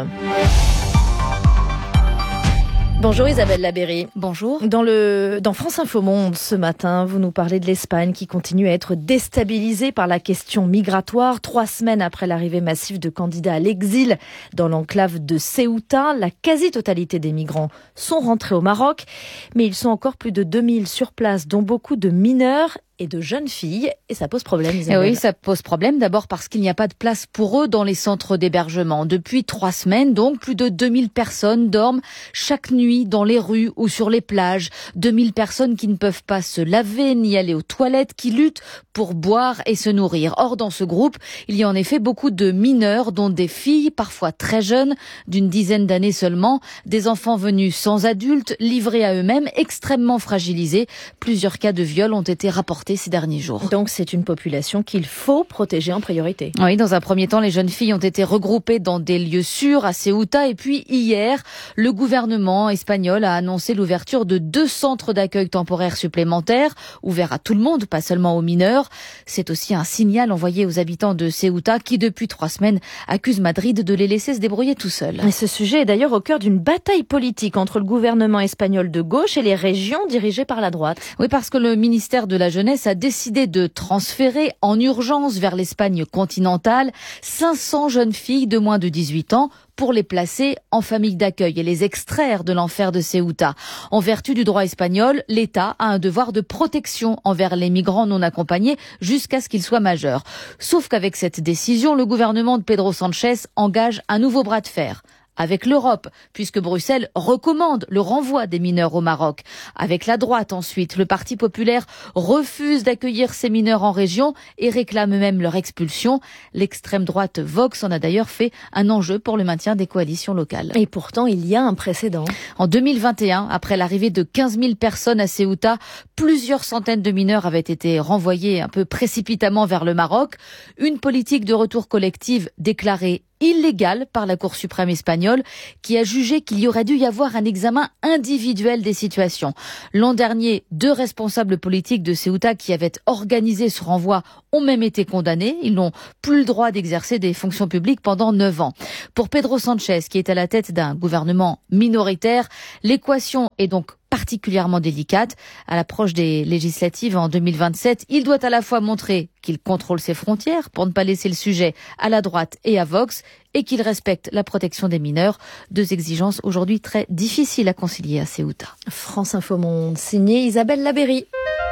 Bonjour Isabelle Labéry. Bonjour. Dans le dans France Info Monde ce matin, vous nous parlez de l'Espagne qui continue à être déstabilisée par la question migratoire. Trois semaines après l'arrivée massive de candidats à l'exil dans l'enclave de Ceuta, la quasi-totalité des migrants sont rentrés au Maroc, mais ils sont encore plus de deux mille sur place, dont beaucoup de mineurs et de jeunes filles, et ça pose problème, Isabelle. Et oui, ça pose problème d'abord parce qu'il n'y a pas de place pour eux dans les centres d'hébergement. Depuis trois semaines, donc, plus de deux mille personnes dorment chaque nuit dans les rues ou sur les plages. deux mille personnes qui ne peuvent pas se laver ni aller aux toilettes, qui luttent pour boire et se nourrir. Or, dans ce groupe, il y a en effet beaucoup de mineurs, dont des filles, parfois très jeunes, d'une dizaine d'années seulement, des enfants venus sans adultes, livrés à eux-mêmes, extrêmement fragilisés. Plusieurs cas de viol ont été rapportés ces derniers jours. Donc c'est une population qu'il faut protéger en priorité. Oui, dans un premier temps, les jeunes filles ont été regroupées dans des lieux sûrs à Ceuta. Et puis hier, le gouvernement espagnol a annoncé l'ouverture de deux centres d'accueil temporaires supplémentaires, ouverts à tout le monde, pas seulement aux mineurs. C'est aussi un signal envoyé aux habitants de Ceuta qui, depuis trois semaines, accusent Madrid de les laisser se débrouiller tout seuls. Et ce sujet est d'ailleurs au cœur d'une bataille politique entre le gouvernement espagnol de gauche et les régions dirigées par la droite. Oui, parce que le ministère de la Jeunesse a décidé de transférer en urgence vers l'Espagne continentale cinq cents jeunes filles de moins de dix-huit ans pour les placer en famille d'accueil et les extraire de l'enfer de Ceuta. En vertu du droit espagnol, l'État a un devoir de protection envers les migrants non accompagnés jusqu'à ce qu'ils soient majeurs. Sauf qu'avec cette décision, le gouvernement de Pedro Sánchez engage un nouveau bras de fer avec l'Europe, puisque Bruxelles recommande le renvoi des mineurs au Maroc. Avec la droite ensuite, le Parti populaire refuse d'accueillir ces mineurs en région et réclame même leur expulsion. L'extrême droite Vox en a d'ailleurs fait un enjeu pour le maintien des coalitions locales. Et pourtant, il y a un précédent. En deux mille vingt et un, après l'arrivée de quinze mille personnes à Ceuta, plusieurs centaines de mineurs avaient été renvoyés un peu précipitamment vers le Maroc. Une politique de retour collective déclarée illégale par la Cour suprême espagnole qui a jugé qu'il y aurait dû y avoir un examen individuel des situations. L'an dernier, deux responsables politiques de Ceuta qui avaient organisé ce renvoi ont même été condamnés. Ils n'ont plus le droit d'exercer des fonctions publiques pendant neuf ans. Pour Pedro Sánchez, qui est à la tête d'un gouvernement minoritaire, l'équation est donc particulièrement délicate. À l'approche des législatives en deux mille vingt-sept, il doit à la fois montrer qu'il contrôle ses frontières pour ne pas laisser le sujet à la droite et à Vox et qu'il respecte la protection des mineurs. Deux exigences aujourd'hui très difficiles à concilier à Ceuta. France Info Monde, signé Isabelle Labéry.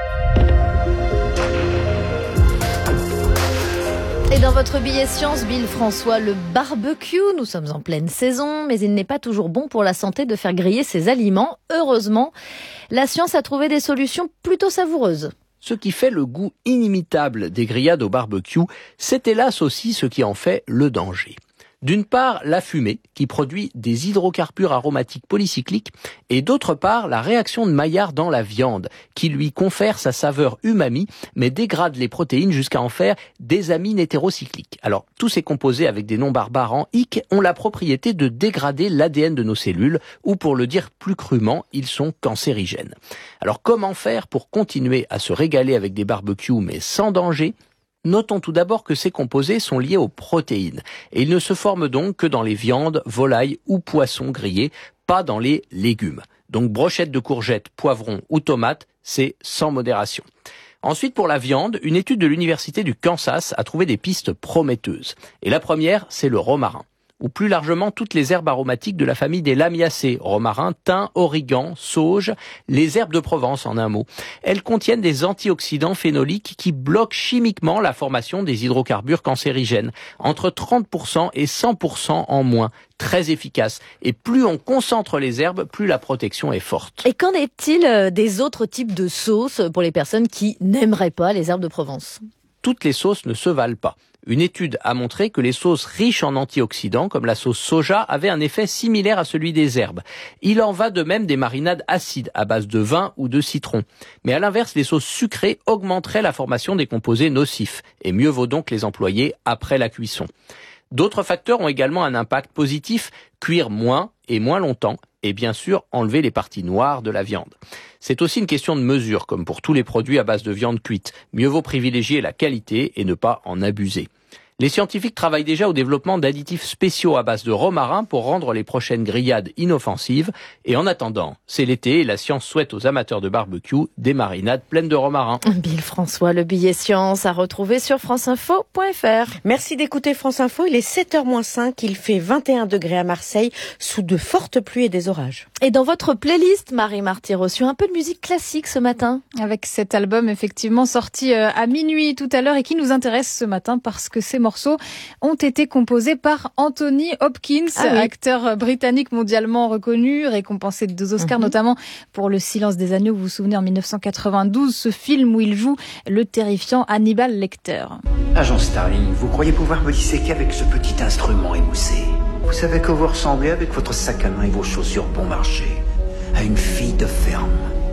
Et dans votre billet science, Bill François, le barbecue, nous sommes en pleine saison, mais il n'est pas toujours bon pour la santé de faire griller ses aliments. Heureusement, la science a trouvé des solutions plutôt savoureuses. Ce qui fait le goût inimitable des grillades au barbecue, c'est hélas aussi ce qui en fait le danger. D'une part, la fumée, qui produit des hydrocarbures aromatiques polycycliques, et d'autre part, la réaction de Maillard dans la viande, qui lui confère sa saveur umami, mais dégrade les protéines jusqu'à en faire des amines hétérocycliques. Alors, tous ces composés avec des noms barbares en ic ont la propriété de dégrader l'A D N de nos cellules, ou pour le dire plus crûment, ils sont cancérigènes. Alors, comment faire pour continuer à se régaler avec des barbecues, mais sans danger ? Notons tout d'abord que ces composés sont liés aux protéines et ils ne se forment donc que dans les viandes, volailles ou poissons grillés, pas dans les légumes. Donc brochettes de courgettes, poivrons ou tomates, c'est sans modération. Ensuite, pour la viande, une étude de l'université du Kansas a trouvé des pistes prometteuses. Et la première, c'est le romarin, ou plus largement toutes les herbes aromatiques de la famille des Lamiacées, romarin, thym, origan, sauge, les herbes de Provence en un mot. Elles contiennent des antioxydants phénoliques qui bloquent chimiquement la formation des hydrocarbures cancérigènes, entre trente pour cent et cent pour cent en moins, très efficace. Et plus on concentre les herbes, plus la protection est forte. Et qu'en est-il des autres types de sauces pour les personnes qui n'aimeraient pas les herbes de Provence ? Toutes les sauces ne se valent pas. Une étude a montré que les sauces riches en antioxydants, comme la sauce soja, avaient un effet similaire à celui des herbes. Il en va de même des marinades acides à base de vin ou de citron. Mais à l'inverse, les sauces sucrées augmenteraient la formation des composés nocifs. Et mieux vaut donc les employer après la cuisson. D'autres facteurs ont également un impact positif, cuire moins et moins longtemps, et bien sûr enlever les parties noires de la viande. C'est aussi une question de mesure, comme pour tous les produits à base de viande cuite. Mieux vaut privilégier la qualité et ne pas en abuser. Les scientifiques travaillent déjà au développement d'additifs spéciaux à base de romarin pour rendre les prochaines grillades inoffensives. Et en attendant, c'est l'été et la science souhaite aux amateurs de barbecue des marinades pleines de romarin. Bill François, le billet science à retrouver sur franceinfo point fr. Merci d'écouter France Info. Il est sept heures moins cinq. Il fait vingt et un degrés à Marseille sous de fortes pluies et des orages. Et dans votre playlist, Marie-Marty Rossu, un peu de musique classique ce matin. Avec cet album effectivement sorti à minuit tout à l'heure et qui nous intéresse ce matin parce que c'est morceaux ont été composés par Anthony Hopkins, ah oui. acteur britannique mondialement reconnu, récompensé de deux Oscars, mm-hmm. notamment pour Le Silence des agneaux. Vous vous souvenez, en dix-neuf cent quatre-vingt-douze, ce film où il joue le terrifiant Hannibal Lecter. Agent Starling, vous croyez pouvoir me disséquer avec ce petit instrument émoussé? Vous savez que vous ressemblez avec votre sac à main et vos chaussures bon marché à une fille de ferme.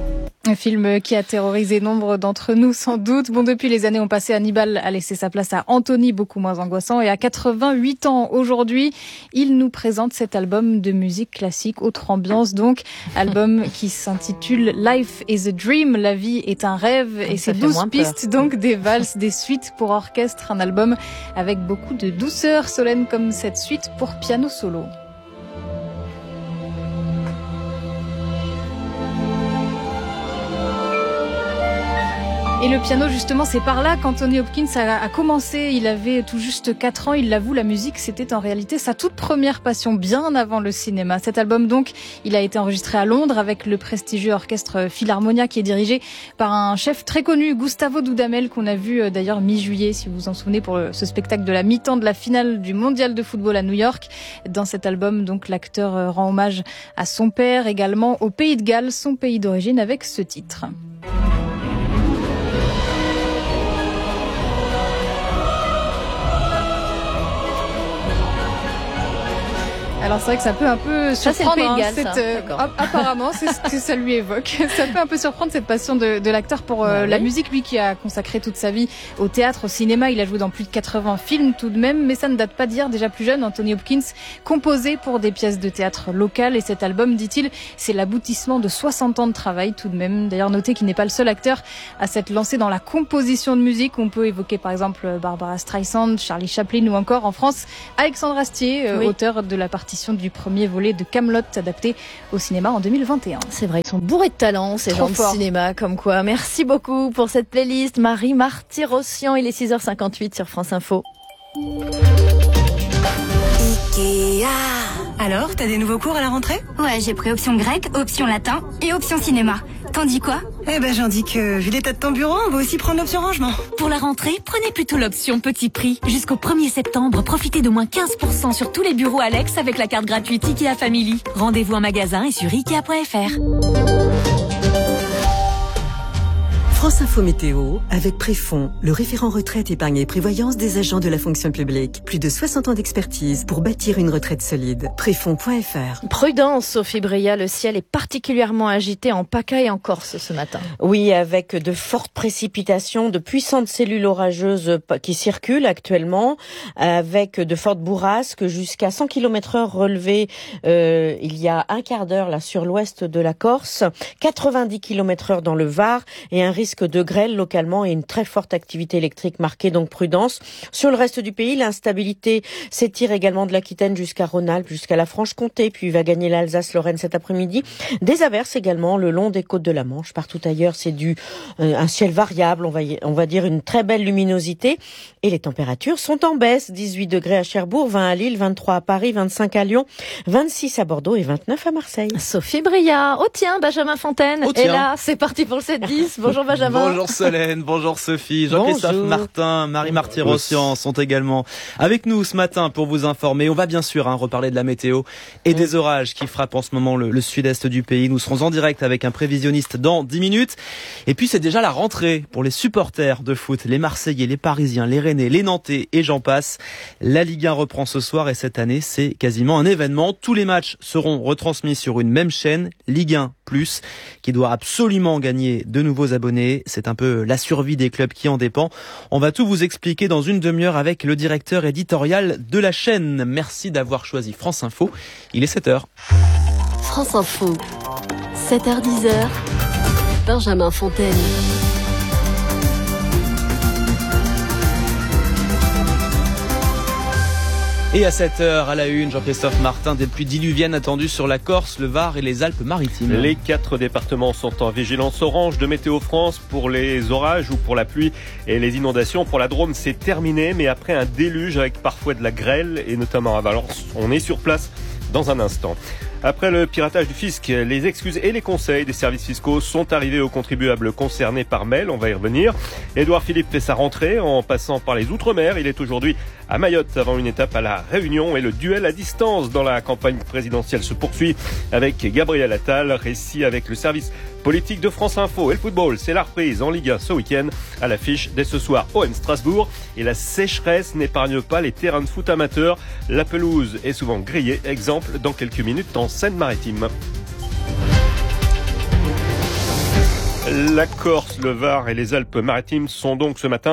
Un film qui a terrorisé nombre d'entre nous, sans doute. Bon, depuis les années ont passé, Hannibal a laissé sa place à Anthony, beaucoup moins angoissant. Et à quatre-vingt-huit ans aujourd'hui, il nous présente cet album de musique classique, autre ambiance donc. Album qui s'intitule Life is a Dream, la vie est un rêve. Et c'est douze pistes, donc des valses, des suites pour orchestre. Un album avec beaucoup de douceur, solennelle comme cette suite pour piano solo. Et le piano, justement, c'est par là qu'Anthony Hopkins a, a commencé. Il avait tout juste quatre ans. Il l'avoue, la musique, c'était en réalité sa toute première passion, bien avant le cinéma. Cet album, donc, il a été enregistré à Londres avec le prestigieux orchestre Philharmonia qui est dirigé par un chef très connu, Gustavo Dudamel, qu'on a vu d'ailleurs mi-juillet, si vous vous en souvenez, pour ce spectacle de la mi-temps de la finale du mondial de football à New York. Dans cet album, donc, l'acteur rend hommage à son père, également au Pays de Galles, son pays d'origine, avec ce titre. Alors c'est vrai que ça peut un peu surprendre, ça, hein, cette, euh, apparemment c'est ce que ça lui évoque. Ça peut un peu surprendre cette passion de, de l'acteur pour euh, bah, la oui. musique, lui qui a consacré toute sa vie au théâtre, au cinéma. Il a joué dans plus de quatre-vingts films tout de même, mais ça ne date pas d'hier. Déjà plus jeune, Anthony Hopkins composait pour des pièces de théâtre locales et cet album, dit-il, c'est l'aboutissement de soixante ans de travail tout de même. D'ailleurs, notez qu'il n'est pas le seul acteur à s'être lancé dans la composition de musique. On peut évoquer par exemple Barbara Streisand, Charlie Chaplin ou encore en France Alexandre Astier, euh, oui. auteur de la partie du premier volet de Kaamelott adapté au cinéma en deux mille vingt et un. C'est vrai, ils sont bourrés de talent, ces gens de cinéma, comme quoi. Merci beaucoup pour cette playlist. Marie Marty-Rossian, il est six heures cinquante-huit sur France Info. Ikea. Alors, t'as des nouveaux cours à la rentrée? Ouais, j'ai pris option grec, option latin et option cinéma. T'en dis quoi? Eh ben j'en dis que, vu l'état de ton bureau, on va aussi prendre l'option rangement. Pour la rentrée, prenez plutôt l'option petit prix. Jusqu'au premier septembre, profitez de moins quinze pour cent sur tous les bureaux Alex avec la carte gratuite Ikea Family. Rendez-vous en magasin et sur ikea point f r. France Info Météo, avec Préfond, le référent retraite, épargne et prévoyance des agents de la fonction publique. Plus de soixante ans d'expertise pour bâtir une retraite solide. Préfond point f r. Prudence, Sophie Bria, le ciel est particulièrement agité en PACA et en Corse ce matin. Oui, avec de fortes précipitations, de puissantes cellules orageuses qui circulent actuellement, avec de fortes bourrasques jusqu'à cent kilomètres heure relevées euh, il y a un quart d'heure là sur l'ouest de la Corse, quatre-vingt-dix kilomètres heure dans le Var et un risque de grêle localement et une très forte activité électrique marquée, donc prudence. Sur le reste du pays, l'instabilité s'étire également de l'Aquitaine jusqu'à Rhône-Alpes, jusqu'à la Franche-Comté, puis va gagner l'Alsace-Lorraine cet après-midi. Des averses également le long des côtes de la Manche. Partout ailleurs, c'est du euh, un ciel variable, on va, y, on va dire une très belle luminosité. Et les températures sont en baisse. dix-huit degrés à Cherbourg, vingt à Lille, vingt-trois à Paris, vingt-cinq à Lyon, vingt-six à Bordeaux et vingt-neuf à Marseille. Sophie Bria. Oh tiens, Benjamin Fontaine oh, est là. C'est parti pour le sept dix. Bonjour Benjamin. Bonjour Solène, bonjour Sophie, Jean-Christophe Martin, Marie Marty-Rossian sont également avec nous ce matin pour vous informer. On va bien sûr hein, reparler de la météo et mmh. des orages qui frappent en ce moment le, le sud-est du pays. Nous serons en direct avec un prévisionniste dans dix minutes. Et puis c'est déjà la rentrée pour les supporters de foot, les Marseillais, les Parisiens, les Rennais, les Nantais et j'en passe. La Ligue un reprend ce soir et cette année c'est quasiment un événement. Tous les matchs seront retransmis sur une même chaîne, Ligue un plus, qui doit absolument gagner de nouveaux abonnés. C'est un peu la survie des clubs qui en dépend. On va tout vous expliquer dans une demi-heure avec le directeur éditorial de la chaîne. Merci d'avoir choisi France Info. Il est sept heures. France Info, sept heures dix, Benjamin Fontaine. Et à cette heure, à la une, Jean-Christophe Martin, des pluies diluviennes attendues sur la Corse, le Var et les Alpes-Maritimes. Les quatre départements sont en vigilance orange de Météo France pour les orages ou pour la pluie et les inondations. Pour la Drôme, c'est terminé, mais après un déluge avec parfois de la grêle et notamment à Valence. On est sur place dans un instant. Après le piratage du fisc, les excuses et les conseils des services fiscaux sont arrivés aux contribuables concernés par mail. On va y revenir. Édouard Philippe fait sa rentrée en passant par les Outre-mer. Il est aujourd'hui à Mayotte avant une étape à la Réunion et le duel à distance dans la campagne présidentielle se poursuit avec Gabriel Attal. Récit avec le service politique de France Info et le football. C'est la reprise en Ligue un ce week-end. À l'affiche dès ce soir, O M Strasbourg. Et la sécheresse n'épargne pas les terrains de foot amateurs. La pelouse est souvent grillée. Exemple dans quelques minutes en Seine-Maritime. La Corse, le Var et les Alpes-Maritimes sont donc ce matin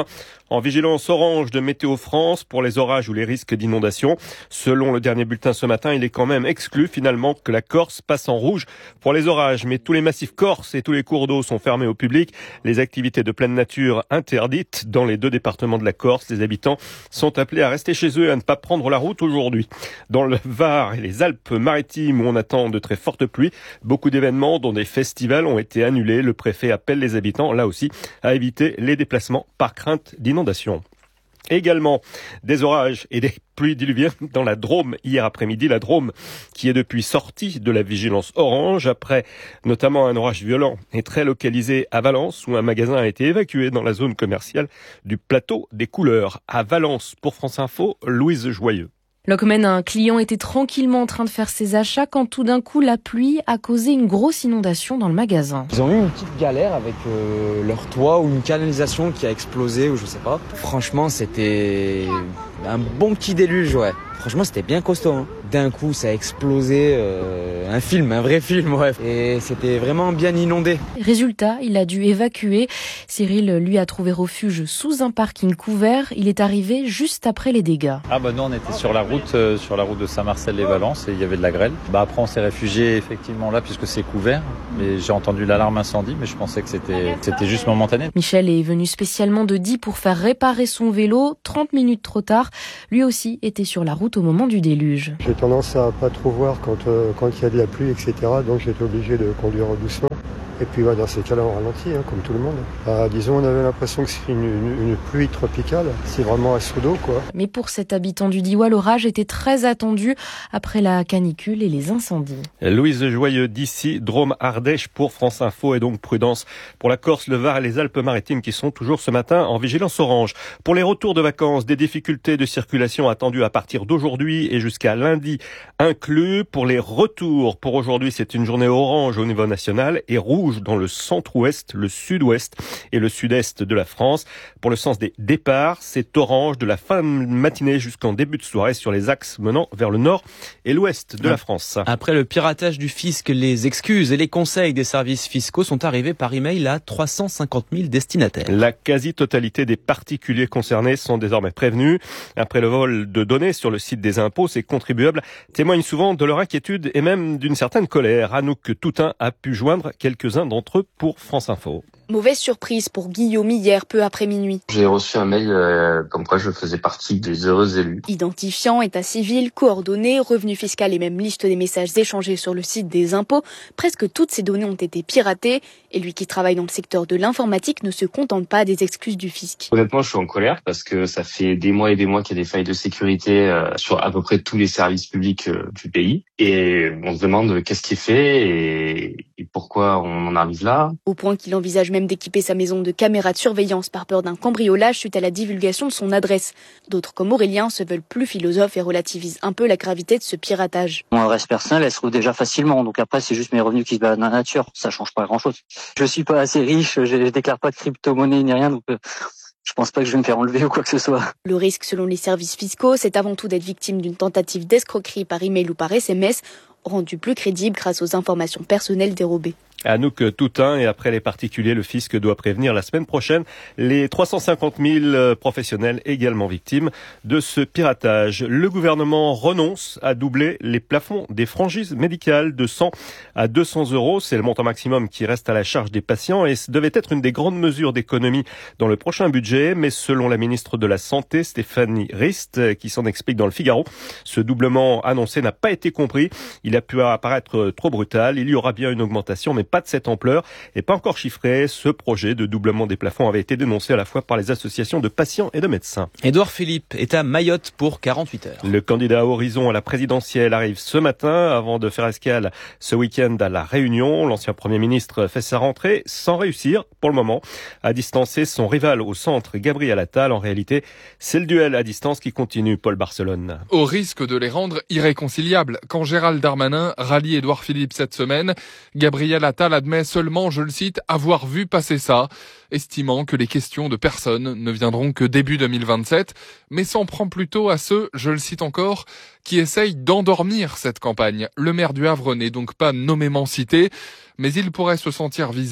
en vigilance orange de Météo France pour les orages ou les risques d'inondation. Selon le dernier bulletin ce matin, il est quand même exclu finalement que la Corse passe en rouge pour les orages. Mais tous les massifs corses et tous les cours d'eau sont fermés au public. Les activités de pleine nature interdites dans les deux départements de la Corse. Les habitants sont appelés à rester chez eux et à ne pas prendre la route aujourd'hui. Dans le Var et les Alpes-Maritimes où on attend de très fortes pluies, beaucoup d'événements dont des festivals ont été annulés. Le préfet appelle les habitants, là aussi, à éviter les déplacements par crainte d'inondation. Également des orages et des pluies diluviennes dans la Drôme hier après-midi. La Drôme qui est depuis sortie de la vigilance orange après notamment un orage violent et très localisé à Valence où un magasin a été évacué dans la zone commerciale du plateau des Couleurs. À Valence, pour France Info, Louise Joyeux. Lockman, un client était tranquillement en train de faire ses achats quand tout d'un coup la pluie a causé une grosse inondation dans le magasin. Ils ont eu une petite galère avec euh, leur toit ou une canalisation qui a explosé ou je sais pas. Franchement, c'était un bon petit déluge, ouais. Franchement, c'était bien costaud. Hein. D'un coup, ça a explosé. Euh, un film, un vrai film, ouais. Et c'était vraiment bien inondé. Résultat, il a dû évacuer. Cyril, lui, a trouvé refuge sous un parking couvert. Il est arrivé juste après les dégâts. Ah bah nous, on était sur la route, euh, sur la route de Saint-Marcel-les-Valence et il y avait de la grêle. Bah après, on s'est réfugié effectivement là puisque c'est couvert. Mais j'ai entendu l'alarme incendie, mais je pensais que c'était, c'était juste momentané. Michel est venu spécialement de Die pour faire réparer son vélo. trente minutes trop tard, lui aussi était sur la route au moment du déluge. J'ai tendance à pas trop voir quand euh, quand il y a de la pluie, et cetera. Donc j'étais obligé de conduire doucement. Et puis ouais, dans ces cas-là, on ralentit, hein, comme tout le monde. Bah, disons, on avait l'impression que c'est une, une, une pluie tropicale. C'est vraiment un seau d'eau, quoi. Mais pour cet habitant du Diois, l'orage était très attendu après la canicule et les incendies. Louise Joyeux d'ici, Drôme Ardèche pour France Info et donc prudence pour la Corse, le Var et les Alpes-Maritimes qui sont toujours ce matin en vigilance orange. Pour les retours de vacances, des difficultés de circulation attendues à partir d'aujourd'hui et jusqu'à lundi inclus. Pour les retours, pour aujourd'hui, c'est une journée orange au niveau national et rouge dans le centre-ouest, le sud-ouest et le sud-est de la France. Pour le sens des départs, c'est orange de la fin de matinée jusqu'en début de soirée sur les axes menant vers le nord et l'ouest de la France. Après le piratage du fisc, les excuses et les conseils des services fiscaux sont arrivés par email à trois cent cinquante mille destinataires. La quasi-totalité des particuliers concernés sont désormais prévenus. Après le vol de données sur le site des impôts, ces contribuables témoignent souvent de leur inquiétude et même d'une certaine colère. Anouk Toutain a pu joindre quelques-uns d'entre eux pour France Info. Mauvaise surprise pour Guillaume hier, peu après minuit. J'ai reçu un mail euh, comme quoi je faisais partie des heureux élus. Identifiant, état civil, coordonnées, revenu fiscal et même liste des messages échangés sur le site des impôts, presque toutes ces données ont été piratées. Et lui qui travaille dans le secteur de l'informatique ne se contente pas des excuses du fisc. Honnêtement, je suis en colère parce que ça fait des mois et des mois qu'il y a des failles de sécurité euh, sur à peu près tous les services publics euh, du pays. Et on se demande qu'est-ce qui est fait et, et pourquoi on en arrive là. Au point qu'il envisage même d'équiper sa maison de caméras de surveillance par peur d'un cambriolage suite à la divulgation de son adresse. D'autres comme Aurélien se veulent plus philosophes et relativisent un peu la gravité de ce piratage. Mon adresse personnelle, elle se trouve déjà facilement, donc après c'est juste mes revenus qui se baladent dans la nature, ça change pas grand-chose. Je suis pas assez riche, je, je déclare pas de crypto-monnaie ni rien, donc euh, je pense pas que je vais me faire enlever ou quoi que ce soit. Le risque selon les services fiscaux, c'est avant tout d'être victime d'une tentative d'escroquerie par email ou par S M S, rendue plus crédible grâce aux informations personnelles dérobées. Anouk Toutain, et après les particuliers, le fisc doit prévenir la semaine prochaine les trois cent cinquante mille professionnels également victimes de ce piratage. Le gouvernement renonce à doubler les plafonds des franchises médicales de cent à deux cents euros. C'est le montant maximum qui reste à la charge des patients et ce devait être une des grandes mesures d'économie dans le prochain budget. Mais selon la ministre de la Santé, Stéphanie Rist, qui s'en explique dans le Figaro, ce doublement annoncé n'a pas été compris. Il a pu apparaître trop brutal. Il y aura bien une augmentation, mais pas de cette ampleur et pas encore chiffré. Ce projet de doublement des plafonds avait été dénoncé à la fois par les associations de patients et de médecins. Édouard Philippe est à Mayotte pour quarante-huit heures. Le candidat à Horizon à la présidentielle arrive ce matin avant de faire escale ce week-end à La Réunion. L'ancien Premier ministre fait sa rentrée sans réussir pour le moment à distancer son rival au centre, Gabriel Attal. En réalité, c'est le duel à distance qui continue, Paul Barcelone. Au risque de les rendre irréconciliables, quand Gérald Darmanin rallie Édouard Philippe cette semaine, Gabriel Attal admet seulement, je le cite, avoir vu passer ça, estimant que les questions de personne ne viendront que début deux mille vingt-sept, mais s'en prend plutôt à ceux, je le cite encore, qui essayent d'endormir cette campagne. Le maire du Havre n'est donc pas nommément cité, mais il pourrait se sentir visé.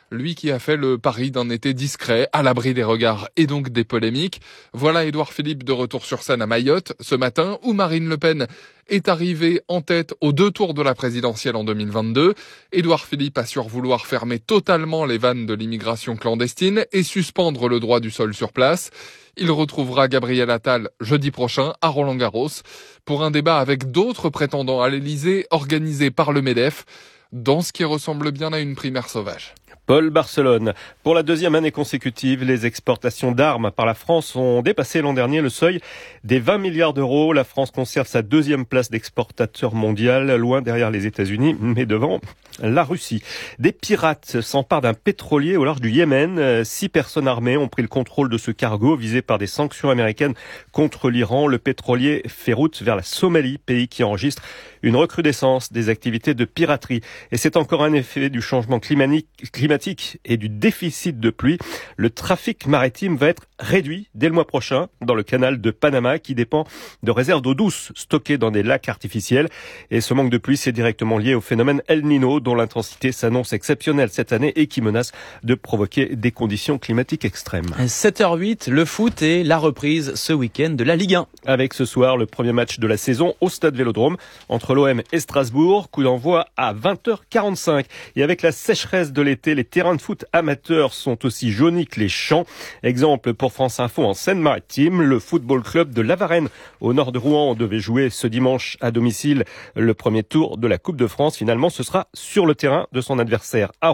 lui qui a fait le pari d'un été discret, à l'abri des regards et donc des polémiques. Voilà Édouard Philippe de retour sur scène à Mayotte ce matin, où Marine Le Pen est arrivée en tête aux deux tours de la présidentielle en deux mille vingt-deux. Édouard Philippe assure vouloir fermer totalement les vannes de l'immigration clandestine et suspendre le droit du sol sur place. Il retrouvera Gabriel Attal jeudi prochain à Roland-Garros pour un débat avec d'autres prétendants à l'Elysée organisé par le MEDEF dans ce qui ressemble bien à une primaire sauvage. Paul Barcelone. Pour la deuxième année consécutive, les exportations d'armes par la France ont dépassé l'an dernier le seuil des vingt milliards d'euros. La France conserve sa deuxième place d'exportateur mondial, loin derrière les États-Unis, mais devant la Russie. Des pirates s'emparent d'un pétrolier au large du Yémen. Six personnes armées ont pris le contrôle de ce cargo visé par des sanctions américaines contre l'Iran. Le pétrolier fait route vers la Somalie, pays qui enregistre une recrudescence des activités de piraterie. Et c'est encore un effet du changement climatique et du déficit de pluie. Le trafic maritime va être réduit dès le mois prochain dans le canal de Panama qui dépend de réserves d'eau douce stockées dans des lacs artificiels. Et ce manque de pluie, c'est directement lié au phénomène El Niño dont l'intensité s'annonce exceptionnelle cette année et qui menace de provoquer des conditions climatiques extrêmes. sept heures huit, le foot et la reprise ce week-end de la Ligue un. Avec ce soir le premier match de la saison au stade Vélodrome entre l'O M et Strasbourg. Coup d'envoi à vingt heures quarante-cinq. Et avec la sécheresse de l'été, les terrains de foot amateurs sont aussi jaunis que les champs. Exemple pour France Info en Seine-Maritime, le football club de Lavarenne au nord de Rouen devait jouer ce dimanche à domicile le premier tour de la Coupe de France. Finalement, ce sera sur le terrain de son adversaire à